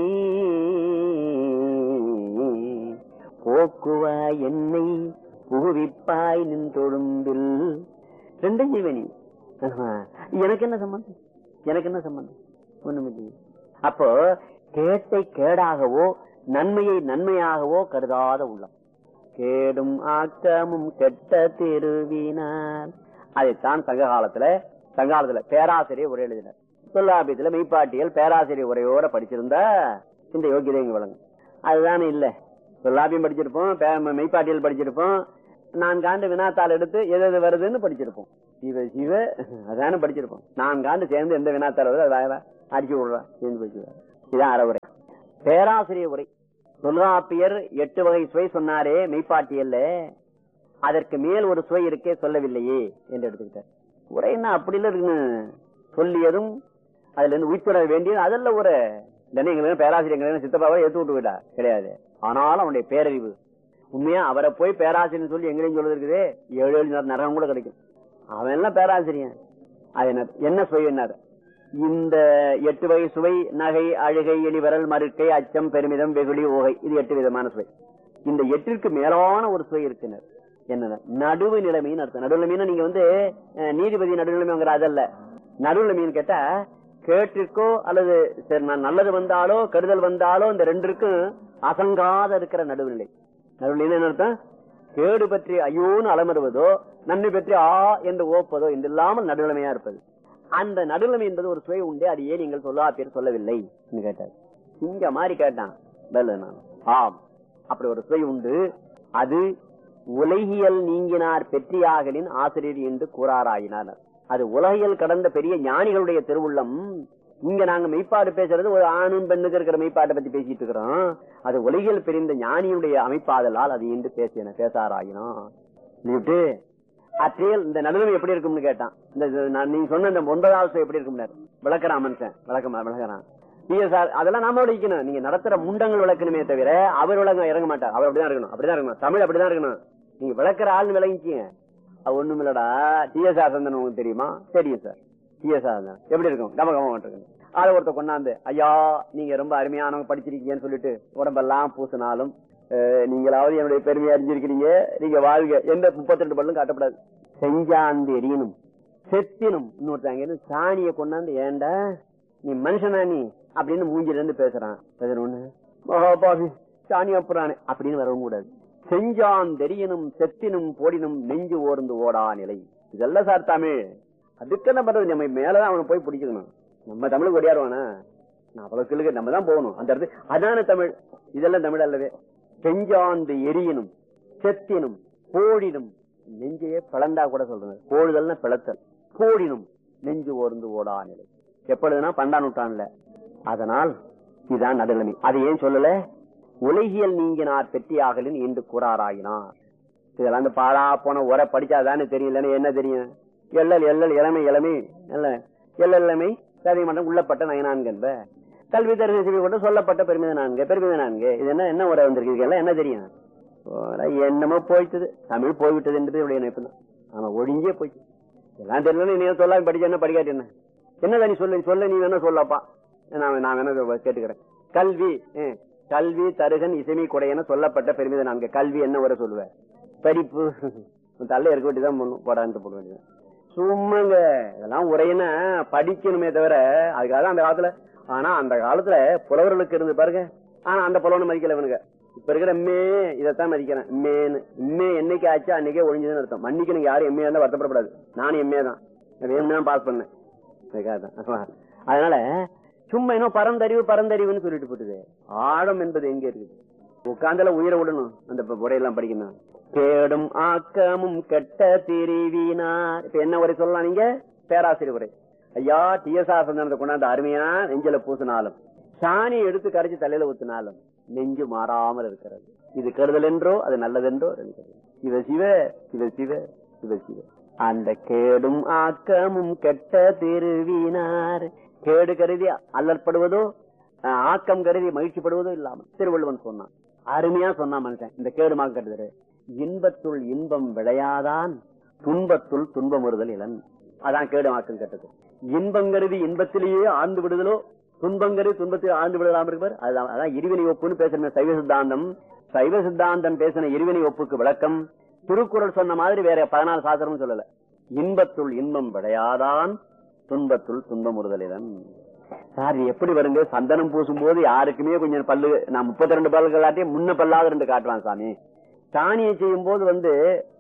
போக்குவாய் என்னை புகுவிப்பாய் நின் தொழும்பில். ரெண்டும் ஜீவனி. எனக்கு என்ன சம்பந்தம்? எனக்கு என்ன சம்பந்தம்? ஒண்ணுமில்லை. அப்போ கேட்டை கேடாகவோ நன்மையை நன்மையாகவோ கருதாத உள்ளம். கேடும் ஆக்கமும் கெட்ட திருவினார். அதைத்தான் சங்க காலத்துல சங்க காலத்துல பேராசிரியர் உரை எழுதினார். தொல்லாபியத்துல மெய்ப்பாட்டியல் பேராசிரியர் உரையோட படிச்சிருந்தா இந்த யோகியதை இங்க வழங்கும். அதுதானே இல்ல. தொல்லாபியம் படிச்சிருப்போம், மெய்ப்பாட்டியல் படிச்சிருப்போம், நான்காண்டு வினாத்தாள் எடுத்து எது எது வருதுன்னு படிச்சிருப்போம். சிவ சிவ அதானே படிச்சிருப்போம். நான்காண்டு சேர்ந்து எந்த வினாத்தாள் வருது அதை அடிச்சு விடுறா சேர்ந்து படிச்சுடுறா. இதான் அறவுரை. பேராசிரியர் உரை. தொல்காப்பியர் எட்டு வகை சுவை சொன்னாரே மெய்ப்பாட்டியல்ல, அதற்கு மேல் ஒரு சுவை இருக்கே சொல்லவில்லையே என்று எடுத்துக்கிட்டார். உரைன்னா அப்படி இல்ல இருக்குன்னு சொல்லியதும் அதுல இருந்து உயிர்ப்பட வேண்டியது அதெல்லாம் ஒரு எங்களுக்கு பேராசிரியர் சித்தப்பாவை ஏத்து விட்டு விட்டா கிடையாது. ஆனாலும் அவனுடைய பேரறிவு உண்மையா அவரை போய் பேராசிரியர் சொல்லி எங்களையும் சொல்றது இருக்குது. ஏழு ஏழு நரகம் கூட கிடைக்கும். அவன் எல்லாம் பேராசிரியன். அது என்ன என்ன சுவை என்னாரு? இந்த எட்டு வகை சுவை நகை அழுகை எலிவரல் மறுக்கை அச்சம் பெருமிதம் வெகுளி ஓகை, இது எட்டு விதமான சுவை. இந்த எட்டிற்கு மேலான ஒரு சுவை இருக்குனர். என்ன? நடுவு நிலைமைன்னு அர்த்தம். நடுவு நிலைமைன்னா நீங்க வந்து நீதிபதி நடுநிலைமைங்கிற அதல்ல. நடுவு நிலைமைன்னு கேட்டா கேட்டிற்கோ அல்லது நல்லது வந்தாலோ கெடுதல் வந்தாலோ இந்த ரெண்டிற்கும் அசங்காத இருக்கிற நடுவுநிலை. நடுவுநிலை என்ன அர்த்தம்? கேடு பற்றி ஐயோன்னு அலமருவதோ நன்மை பற்றி ஆ என்று ஓப்பதோ என்று இல்லாமல் நடுநிலைமையா இருப்பது. அந்த நடுநிலைமை என்பது ஒரு சுவை உண்டு. அது ஏன் நீங்கள் சொல்லா பேர் சொல்லவில்லை கேட்டார். இங்க மாதிரி கேட்டான். ஆம், அப்படி ஒரு சுவை உண்டு. அது உலகியல் நீங்கினார் பெற்றியாகலின் ஆசிரியர் என்று கூறாராயினார். அது உலகியல் கடந்த பெரிய ஞானிகளுடைய திருவுள்ளம். இங்க நாங்க மெய்ப்பாடு பேசுறது ஒரு ஆணும் பெண்ணுக்கு இருக்கிற மெய்ப்பாட்டை பத்தி பேசிட்டு இருக்கிறோம். அது உலகியல் பிரிந்த ஞானியுடைய அமைப்பாதலால் அது என்று பேசின பேசாராயினா. அற்றியல் இந்த நடுநிலை எப்படி இருக்கும்னு கேட்டான். இந்த நீங்க சொன்ன இந்த ஒன்பதாவது எப்படி இருக்கும் விளக்குறான் மனுஷன். விளக்கமா விளக்குறான். அதெல்லாம் நாம விளக்கணும். நீங்க நடத்துற முண்டங்கள் விளக்கணுமே தவிர அவர் விளங்க இறங்க மாட்டார். அவர் அப்படிதான் இருக்கணும். அப்படிதான் இருக்கணும். தமிழ் அப்படிதான் இருக்கணும். நீங்க விளக்குற ஆள்னு விளங்கிக்கீங்க. அது ஒண்ணும் இல்லடா. டிஎஸ்ஆர் சந்தன் உங்களுக்கு தெரியுமா? தெரியும் சார். டிஎஸ்ஆர் சந்தன் எப்படி இருக்கும்? கம கம இருக்கு. ஆள ஒருத்த கொண்டாந்து ஐயா நீங்க ரொம்ப அருமையானவங்க படிச்சிருக்கீங்கன்னு சொல்லிட்டு உடம்பெல்லாம் பூசினாலும் நீங்களாவது என்னுடைய பெருமையை அறிஞ்சிருக்கிறீங்க, நீங்க வாழ்க எந்த முப்பத்தி ரெண்டு பல்லும் காட்டப்படாது. செஞ்சாந்து எரியனும் செத்தினும் இன்னொருத்தாங்க சாணியை கொண்டாந்து ஏண்டா நீ மனுஷனா நீ அப்படின்னு மூஞ்சில இருந்து பேசுறான். மகாபாவி சாணி அப்புறானே அப்படின்னு வரவும் கூடாது. செஞ்சான் தெரியனும் செத்தினும் போடினும் நெஞ்சு ஓர்ந்து ஓடா நிலை. இதெல்லாம் சார் தமிழ். அதுக்கு என்ன பண்றது? நம்ம மேலதான் அவனை போய் பிடிக்கணும். நம்ம தமிழுக்கு ஒடியாருவானா? நாற்பதுக்கு நம்ம தான் போகணும் அந்த இடத்து. அதான தமிழ். இதெல்லாம் தமிழ் அல்லவே. செஞ்சாந்து எரியினும் செத்தினும் போடினும் நெஞ்சையே பிளந்தா கூட சொல்றது. போடுதல்னா பிளத்தல். போடினும் நெஞ்சு ஓர்ந்து ஓடா நிலை. எப்பொழுதுனா பன்னெண்டாம் நூற்றாண்டுல. அதனால் இதுதான் நடுநிலைமை. அதை ஏன் சொல்லல? உலகியல் நீங்கினார் பெற்றியாகலின் என்று கூறாராயினார். இதெல்லாம் அந்த பாழா போன உரை படிச்சாதானே தெரியலன்னு என்ன தெரியும்? எல்லல் எல்லல் இளமை இளமை எல்லல் இளமை சரி மட்டும் உள்ளப்பட்ட நயனான்கன்ப கல்வி தருகை சிவி கொண்டு சொல்லப்பட்ட பெருமித நான்கு பெருமித நான்கு. இது என்ன என்ன உரை வந்திருக்கு? எல்லாம் என்ன தெரியும்? என்னமோ போயிட்டது. தமிழ் போய்விட்டது என்றது இவருடைய நினைப்பு தான். ஆனா ஒழிஞ்சே போயிட்டு எல்லாம் தெரியல. நீ சொல்லாம படிச்ச என்ன படிக்காட்டு என்ன என்னதா நீ சொல்ல சொல்ல நீ வேணா சொல்லப்பா. நான் நான் வேணா கேட்டுக்கிறேன். கல்வி கல்வி தருகன் இசைமை கொடையென சொல்லப்பட்ட பெருமித நான்கு. கல்வி என்ன உரை சொல்லுவேன்? படிப்பு தள்ள இருக்க வேண்டியதான் போடான்னு போட வேண்டியதான். சும்மாங்க இதெல்லாம் உரையினா படிக்கணுமே தவிர அதுக்காக அந்த காலத்துல. ஆனா அந்த காலத்துல புலவர்களுக்கு இருந்து பாருங்க. ஆனா அந்த புலவனை மதிக்கல இவனுங்க. இப்ப இருக்கிற எம்ஏ இதைத்தான் மதிக்கிறேன். எம்ஏன்னு எம்ஏ என்னைக்கு ஆச்சு அன்னைக்கே ஒழிஞ்சதுன்னு அர்த்தம். மன்னிக்கு நீங்க யாரும் எம்ஏ இருந்தா வருத்தப்படக்கூடாது. நானும் எம்ஏ தான் வேணும்னா பாஸ் பண்ணேன். அதனால சும்மா இன்னும் பரந்தறிவு பரந்தறிவுன்னு சொல்லிட்டு போட்டுது. ஆழம் என்பது எங்க இருக்குது? உட்கார்ந்தால உயிரை விடணும். அந்த உரையெல்லாம் படிக்கணும். கேடும் ஆக்கமும் கெட்ட திரிவினார். இப்ப என்ன உரை சொல்லலாம் நீங்க? பேராசிரியர் உரை. ஐயா டி எஸ் ஆர் சந்தனத்தை கொண்டாந்து அருமையா நெஞ்சில பூசினாலும் சாணி எடுத்து கரைச்சி தலையில ஊத்தினாலும் நெஞ்சு மாறாமல் இருக்கிறது. இது கெடுதல் என்றோ அது நல்லதென்றோ சிவ சிவ சிவ சிவ சிவ சிவ. அந்த கேடும் ஆக்கமும் கெட்ட திருவினார். கேடு கருதி அல்லற்படுவதோ ஆக்கம் கருதி மகிழ்ச்சிப்படுவதோ இல்லாமல் திருவள்ளுவன் சொன்னான். அருமையா சொன்னான் மனுஷன். இந்த கேடு மாக்க கட்டுதரு. இன்பத்துள் இன்பம் விளையாதான் துன்பத்துள் துன்பம் வருதல் இளன். அதான் கேடு ஆக்கம் கட்டது. இன்பம் கருதி இன்பத்திலேயே ஆழ்ந்து விடுதலோ துன்பம் கருதி துன்பத்தில் ஆழ்ந்து விடலாம் இருப்பார். அதான் இருவினை ஒப்புன்னு பேசுற சைவ சித்தாந்தம். சைவ சித்தாந்தம் பேசின இருவினை ஒப்புக்கு விளக்கம் திருக்குறள் சொன்ன மாதிரி வேற பதினாலு சாஸ்திரம் சொல்லல. இன்பத்துள் இன்பம் விளையாதான் துன்பத்துள் துன்பம் உறுதலிடன். சார் எப்படி வருங்க? சந்தனம் பூசும் போது யாருக்குமே கொஞ்சம் பல்லு, நான் முப்பத்தி ரெண்டு பல்களாட்டையும் முன்ன பல்லாவது ரெண்டு காட்டுவான் சாமி. சாணியை செய்யும் போது வந்து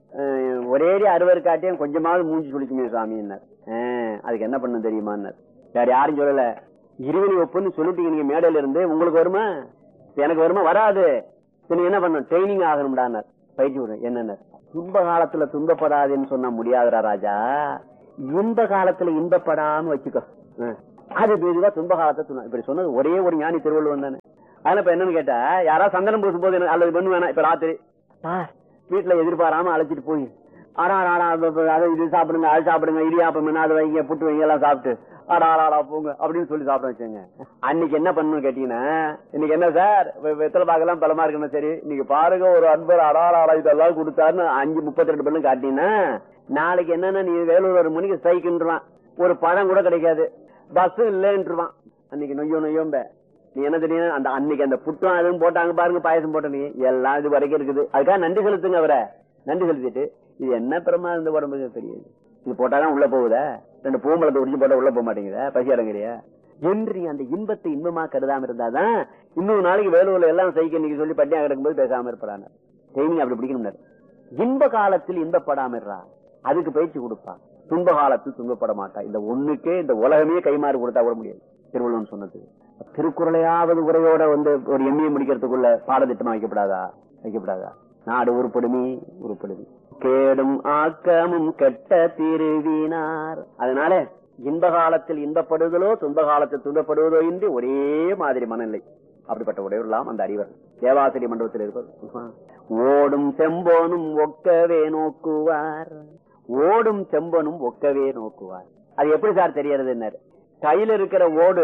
ஒரே அறுவர் காட்டியும் கொஞ்சமாவது மூஞ்சி சுழிக்குமே சாமின்னார். அதுக்கு என்ன பண்ண தெரியுமா? வேற யாரும் சொல்லல. இருவினை ஒப்புன்னு சொல்லிட்டீங்க நீங்க மேடையில இருந்து. உங்களுக்கு வருமா? எனக்கு வருமா? வராது. நீங்க என்ன பண்ணணும்? ட்ரைனிங் ஆகணும்டானார். பயிற்சி விடும். என்னன்னு துன்ப காலத்துல துன்பப்படாதுன்னு சொன்னா முடியாதுரா ராஜா. இன்ப காலத்துல இன்பப்படாம வச்சுக்கோ. அது பேருவா துன்ப காலத்தை துணை. இப்படி சொன்னது ஒரே ஒரு ஞானி திருவள்ளுவன் தானே. அதனால இப்ப என்னன்னு கேட்டா யாராவது சந்தனம் பூசும் போது அல்லது பண்ணு வேணா. இப்ப ராத்திரி வீட்டுல எதிர்பாராம அழைச்சிட்டு போய் ஆடா ஆடா அதை இது சாப்பிடுங்க அது சாப்பிடுங்க இடியாப்பம் அது வைங்க புட்டு வைங்க எல்லாம் சாப்பிட்டு ஆடா ஆடா போங்க அப்படின்னு சொல்லி சாப்பிட வச்சுங்க. அன்னைக்கு என்ன பண்ணணும் கேட்டீங்கன்னா, இன்னைக்கு என்ன சார் வெத்தலை பாக்கெல்லாம் பலமா இருக்குன்னு சரி இன்னைக்கு பாருங்க ஒரு அன்பர் அடா ஆடா இதெல்லாம் கொடுத்தாருன்னு அஞ்சு முப்பத்தி ரெண்டு பண்ணு காட்டீங்கன்னா நாளைக்கு என்னன்னா நீ வேலூர் ஒரு மணிக்கு ஸ்ட்ரைக்குன்றான். ஒரு பழம் கூட கிடைக்காது. பஸ் இல்லைன்றான். அன்னைக்கு நொய்யோ நொய்யோம்ப நீ என்ன தெரியும்? அந்த அன்னைக்கு அந்த புட்டம் அதுவும் போட்டாங்க பாருங்க, பாயசம் போட்ட நீ எல்லாம் இது வரைக்கும் இருக்குது. அதுக்காக நன்றி செலுத்துங்க. அவரை நன்றி செலுத்திட்டு இது என்ன பெருமா இருந்த உடம்புக்கு தெரியுது. இது போட்டாதான் உள்ள போகுதா? ரெண்டு பூம்பளத்தை உடிச்சு போட்டா உள்ள போக மாட்டேங்குதா? பசி அடங்குறியா என்று அந்த இன்பத்தை இன்பமா கருதாம இருந்தாதான் இன்னொரு நாளைக்கு வேலூர்ல எல்லாம் சைக்கிள் இன்னைக்கு சொல்லி பட்டியா கிடக்கும்போது பேசாம இருப்பாங்க. ட்ரைனிங் அப்படி பிடிக்கணும். இன்ப காலத்தில் இன்பப்படாம இருறா. அதுக்கு பயிற்சி கொடுப்பா. துன்ப காலத்தில் துன்பப்பட மாட்டா. இந்த ஒண்ணுக்கே இந்த உலகமே கைமாறு கொடுத்தா கூட முடியாது. திருவள்ளுவன் சொன்னது. திருக்குறளையாவது உரையோட வந்து ஒரு எம்ஏ முடிக்கிறதுக்குள்ள பாடத்திட்டமா வைக்கப்படாதா? வைக்கப்படாதா? நாடு உருப்படுமே உருப்படுமே. கேடும் ஆக்கமும் கெட்ட திருவினார். அதனால இன்ப காலத்தில் இன்பப்படுவதோ துன்ப காலத்தில் துன்பப்படுவதோ இன்றி ஒரே மாதிரி மனநிலை. அப்படிப்பட்ட உடையவர்களாம் அந்த அறிவர். தேவாசிரிய மண்டபத்தில் இருப்பது. ஓடும் செம்போனும் ஒக்கவே நோக்குவார். ஓடும் செம்பனும் ஒக்கவே நோக்குவார். அது எப்படி சார் தெரியறது? என்ன கையில இருக்கிற ஓடு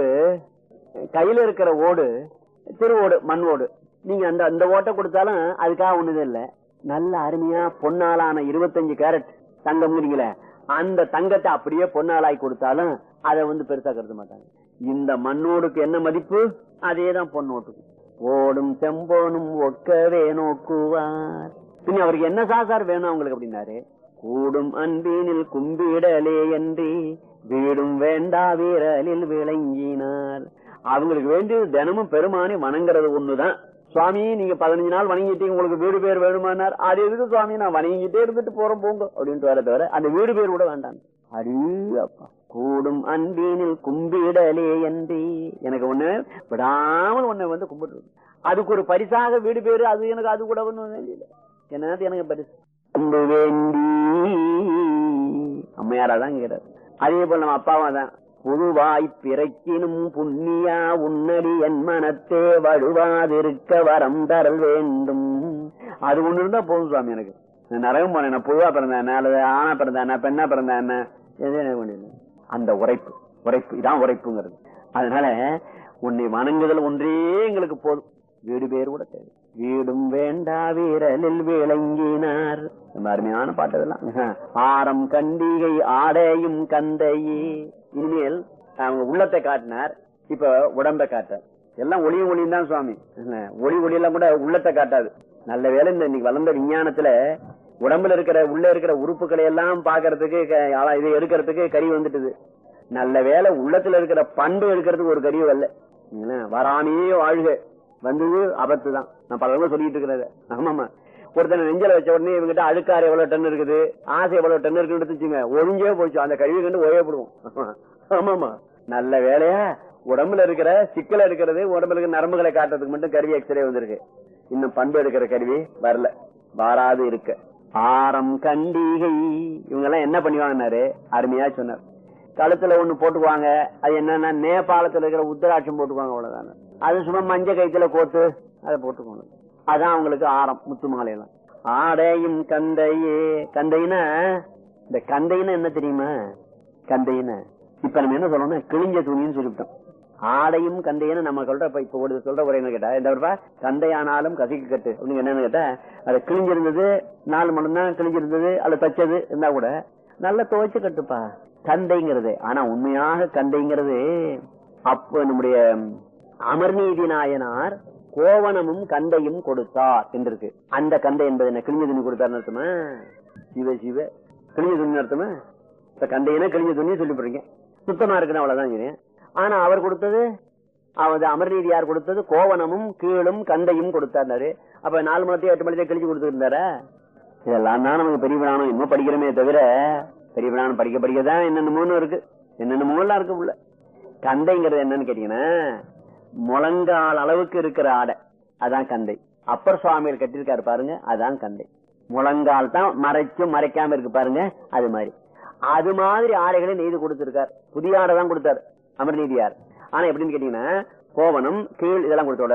கையில இருக்கிற ஓடு திருவோடு மண் ஓடு. நீங்க அந்த அந்த ஓட்டை கொடுத்தாலும் அதுக்காக ஒண்ணுது இல்ல. நல்ல அருமையா பொன்னாலான இருபத்தஞ்சு கேரட் தங்கம்ங்கிறீங்களே அந்த தங்கத்தை அப்படியே பொன்னாலாய் கொடுத்தாலும் அதை வந்து பெருசா கருத மாட்டாங்க. இந்த மண்ணோடுக்கு என்ன மதிப்பு? அதேதான் பொன்னோட்டுக்கு. ஓடும் செம்போனும் ஒக்கவே நோக்குவார். பின்ன அவருக்கு என்ன சாசார் வேணும் அவங்களுக்கு அப்படின்னாரு. கூடும் அன்பினில் கும்பிடலே என்று வீடும் வேண்டா வீரலில் விளங்கினார். அவங்களுக்கு வேண்டியது தினமும் பெருமானி வணங்குறது ஒண்ணுதான். சுவாமி நீங்க பதினஞ்சு நாள் வணங்கிட்டீங்க, உங்களுக்கு வீடு பேர் வேணுமானார். அது எதுக்கு சுவாமி நான் வணங்கிட்டே இருந்துட்டு போறோம் போங்க அப்படின்ட்டு வர தவிர அந்த வீடு பேர் கூட வேண்டாம். அடி அப்பா கூடும் அன்பினில் கும்பிடலே என்று எனக்கு ஒண்ணு விடாமல் ஒண்ணு வந்து கும்பிட்டு அதுக்கு ஒரு பரிசாக வீடு பேரு அது எனக்கு அது கூட ஒண்ணு என்ன எனக்கு பரிசு அன்பு வேண்டி அம்மையாராதான் கேட்டார். அதே போல நம்ம அப்பாவா தான் புதுவாய் பிறக்கினும் புண்ணியா உன்னடி என் மனத்தே வழுவாதிருக்க வரம் தரல் வேண்டும். அது ஒண்ணு இருந்தா போதும் சுவாமி. எனக்கு நரகம் போனேன், நான் புதுவா பிறந்தேன் அல்லது ஆனா பிறந்தேன் பெண்ணா பிறந்தேன் என்ன எது எனக்கு ஒண்ணு அந்த உரைப்பு உரைப்பு இதான் உரைப்புங்கிறது. அதனால உன்னை வணங்குதல் ஒன்றே எங்களுக்கு போதும், வீடு பேர் கூட தேவை. வீடும் வேண்டா வீரலில் விளங்கினார். ரொம்ப அருமையான பாட்டு இதெல்லாம். ஆரம் கண்டிகை ஆடையும் கந்தையே. இனிமேல் அவங்க உள்ளத்தை காட்டினார், இப்ப உடம்பை காட்டார். எல்லாம் ஒளியும் ஒளியும் தான் சுவாமி. ஒளி ஒளியெல்லாம் கூட உள்ளத்தை காட்டாது. நல்ல வேலை இந்த இன்னைக்கு வளர்ந்த விஞ்ஞானத்துல உடம்புல இருக்கிற உள்ள இருக்கிற உறுப்புகளை எல்லாம் பாக்குறதுக்கு இது எடுக்கிறதுக்கு கருவி வந்துட்டுது. நல்ல வேலை உள்ளத்துல இருக்கிற பண்பு எடுக்கிறதுக்கு ஒரு கருவி வரல. வராமையே வாழ்க வந்தது ஆபத்து தான். நான் பல சொல்லிட்டு இருக்கிறத. ஆமாமா, ஒருத்தனை நெஞ்சல வச்ச உடனே இவங்கிட்ட அழுக்காறு எவ்வளவு டன் இருக்குது, ஆசை எவ்வளவு டன் இருக்குன்னு எடுத்துச்சுங்க, ஒழிஞ்சே போச்சு. அந்த கருவி கண்டு ஓயப்படுவோம். ஆமாமா, நல்ல வேலையா உடம்புல இருக்கிற சிக்கல இருக்கிறது, உடம்புல இருக்கிற நரம்புகளை காட்டுறதுக்கு மட்டும் கருவி எக்ஸ்ரே வந்திருக்கு. இன்னும் பண்பு எடுக்கிற கருவி வரல, வாராது இருக்க. ஆரம் கண்டிகை இவங்க எல்லாம் என்ன பண்ணுவாங்கன்னாரு, அருமையா சொன்னார். கழுத்துல ஒண்ணு போட்டுக்குவாங்க, அது என்னன்னா நேபாளத்துல இருக்கிற உத்தராட்சம் போட்டுக்குவாங்க, அவ்வளவுதாங்க. அது சும்மா மஞ்ச கைத்துல கோத்து அதை போட்டுக்குவாங்க. அதான் அவங்களுக்கு ஆரம், முத்து மாலையெல்லாம். ஆடையும் கந்தையே. கந்தைன்னா இந்த கந்தைன்னா என்ன தெரியுமா? கந்தைன்னு இப்ப நம்ம என்ன சொல்லணும், கிழிஞ்ச துணின்னு சொல்லிவிட்டோம். ஆடையும் கந்தைன்னு நம்ம சொல்ற இப்ப ஒரு சொல்ற ஒரு என்ன கேட்டா, இந்த கந்தையானாலும் கசிக்கு கட்டு அப்படின்னு என்னன்னு கேட்டா, அது கிழிஞ்சிருந்தது நாலு மணி தான் கிழிஞ்சிருந்தது, அல்ல தச்சது இருந்தா கூட நல்லா துவைச்சு கட்டுப்பா கந்தைங்கிறது. ஆனா உண்மையாக கந்தைங்கிறது அப்ப நம்முடைய அமர்நீதி நாயனார் கோவணமும் கந்தையும் கொடுத்தார் என்றிருக்கு. அந்த கந்தை என்பது என்ன, கிழிஞ்ச துணி கொடுத்தாருன்னு அர்த்தமா? சிவ சிவ கிழிஞ்ச துணி அர்த்தமா? இப்ப கந்தையினா கிழிஞ்ச துணியை சொல்லி போறீங்க, சுத்தமா இருக்குன்னு அவ்வளவுதான் சொல்றேன். ஆனா அவர் கொடுத்தது, அவர் அமர்நீதி யார் கொடுத்தது, கோவணமும் கீழும் கந்தையும் கொடுத்தாரு. அப்ப நாலு மணத்தையும் எட்டு மணித்தையும் கிழிச்சு கொடுத்துருந்தார. இதெல்லாம் தான் நமக்கு பெரிய பிராணம் இன்னும் படிக்கிறோமே தவிர, பெரிய பிராணம் படிக்க படிக்கதான் என்னென்னமோன்னு இருக்கு, என்னென்னமோ எல்லாம் இருக்கு உள்ள. கந்தைங்கிறது என்னன்னு கேட்டீங்கன்னா, முழங்கால் அளவுக்கு இருக்கிற ஆடை, அதான் கந்தை. அப்பர் சுவாமிகள் கட்டிருக்காரு பாருங்க, அதான் கந்தை. முழங்கால் தான் மறைச்சும் மறைக்காம இருக்கு பாருங்க, அது மாதிரி. அது மாதிரி ஆடைகளை நெய்து கொடுத்திருக்கார். புதிய ஆடை தான் கொடுத்தாரு அமர்நீதியார். ஆனா எப்படின்னு கேட்டீங்கன்னா, கோவணம் கீழ் இதெல்லாம் கொடுத்தோட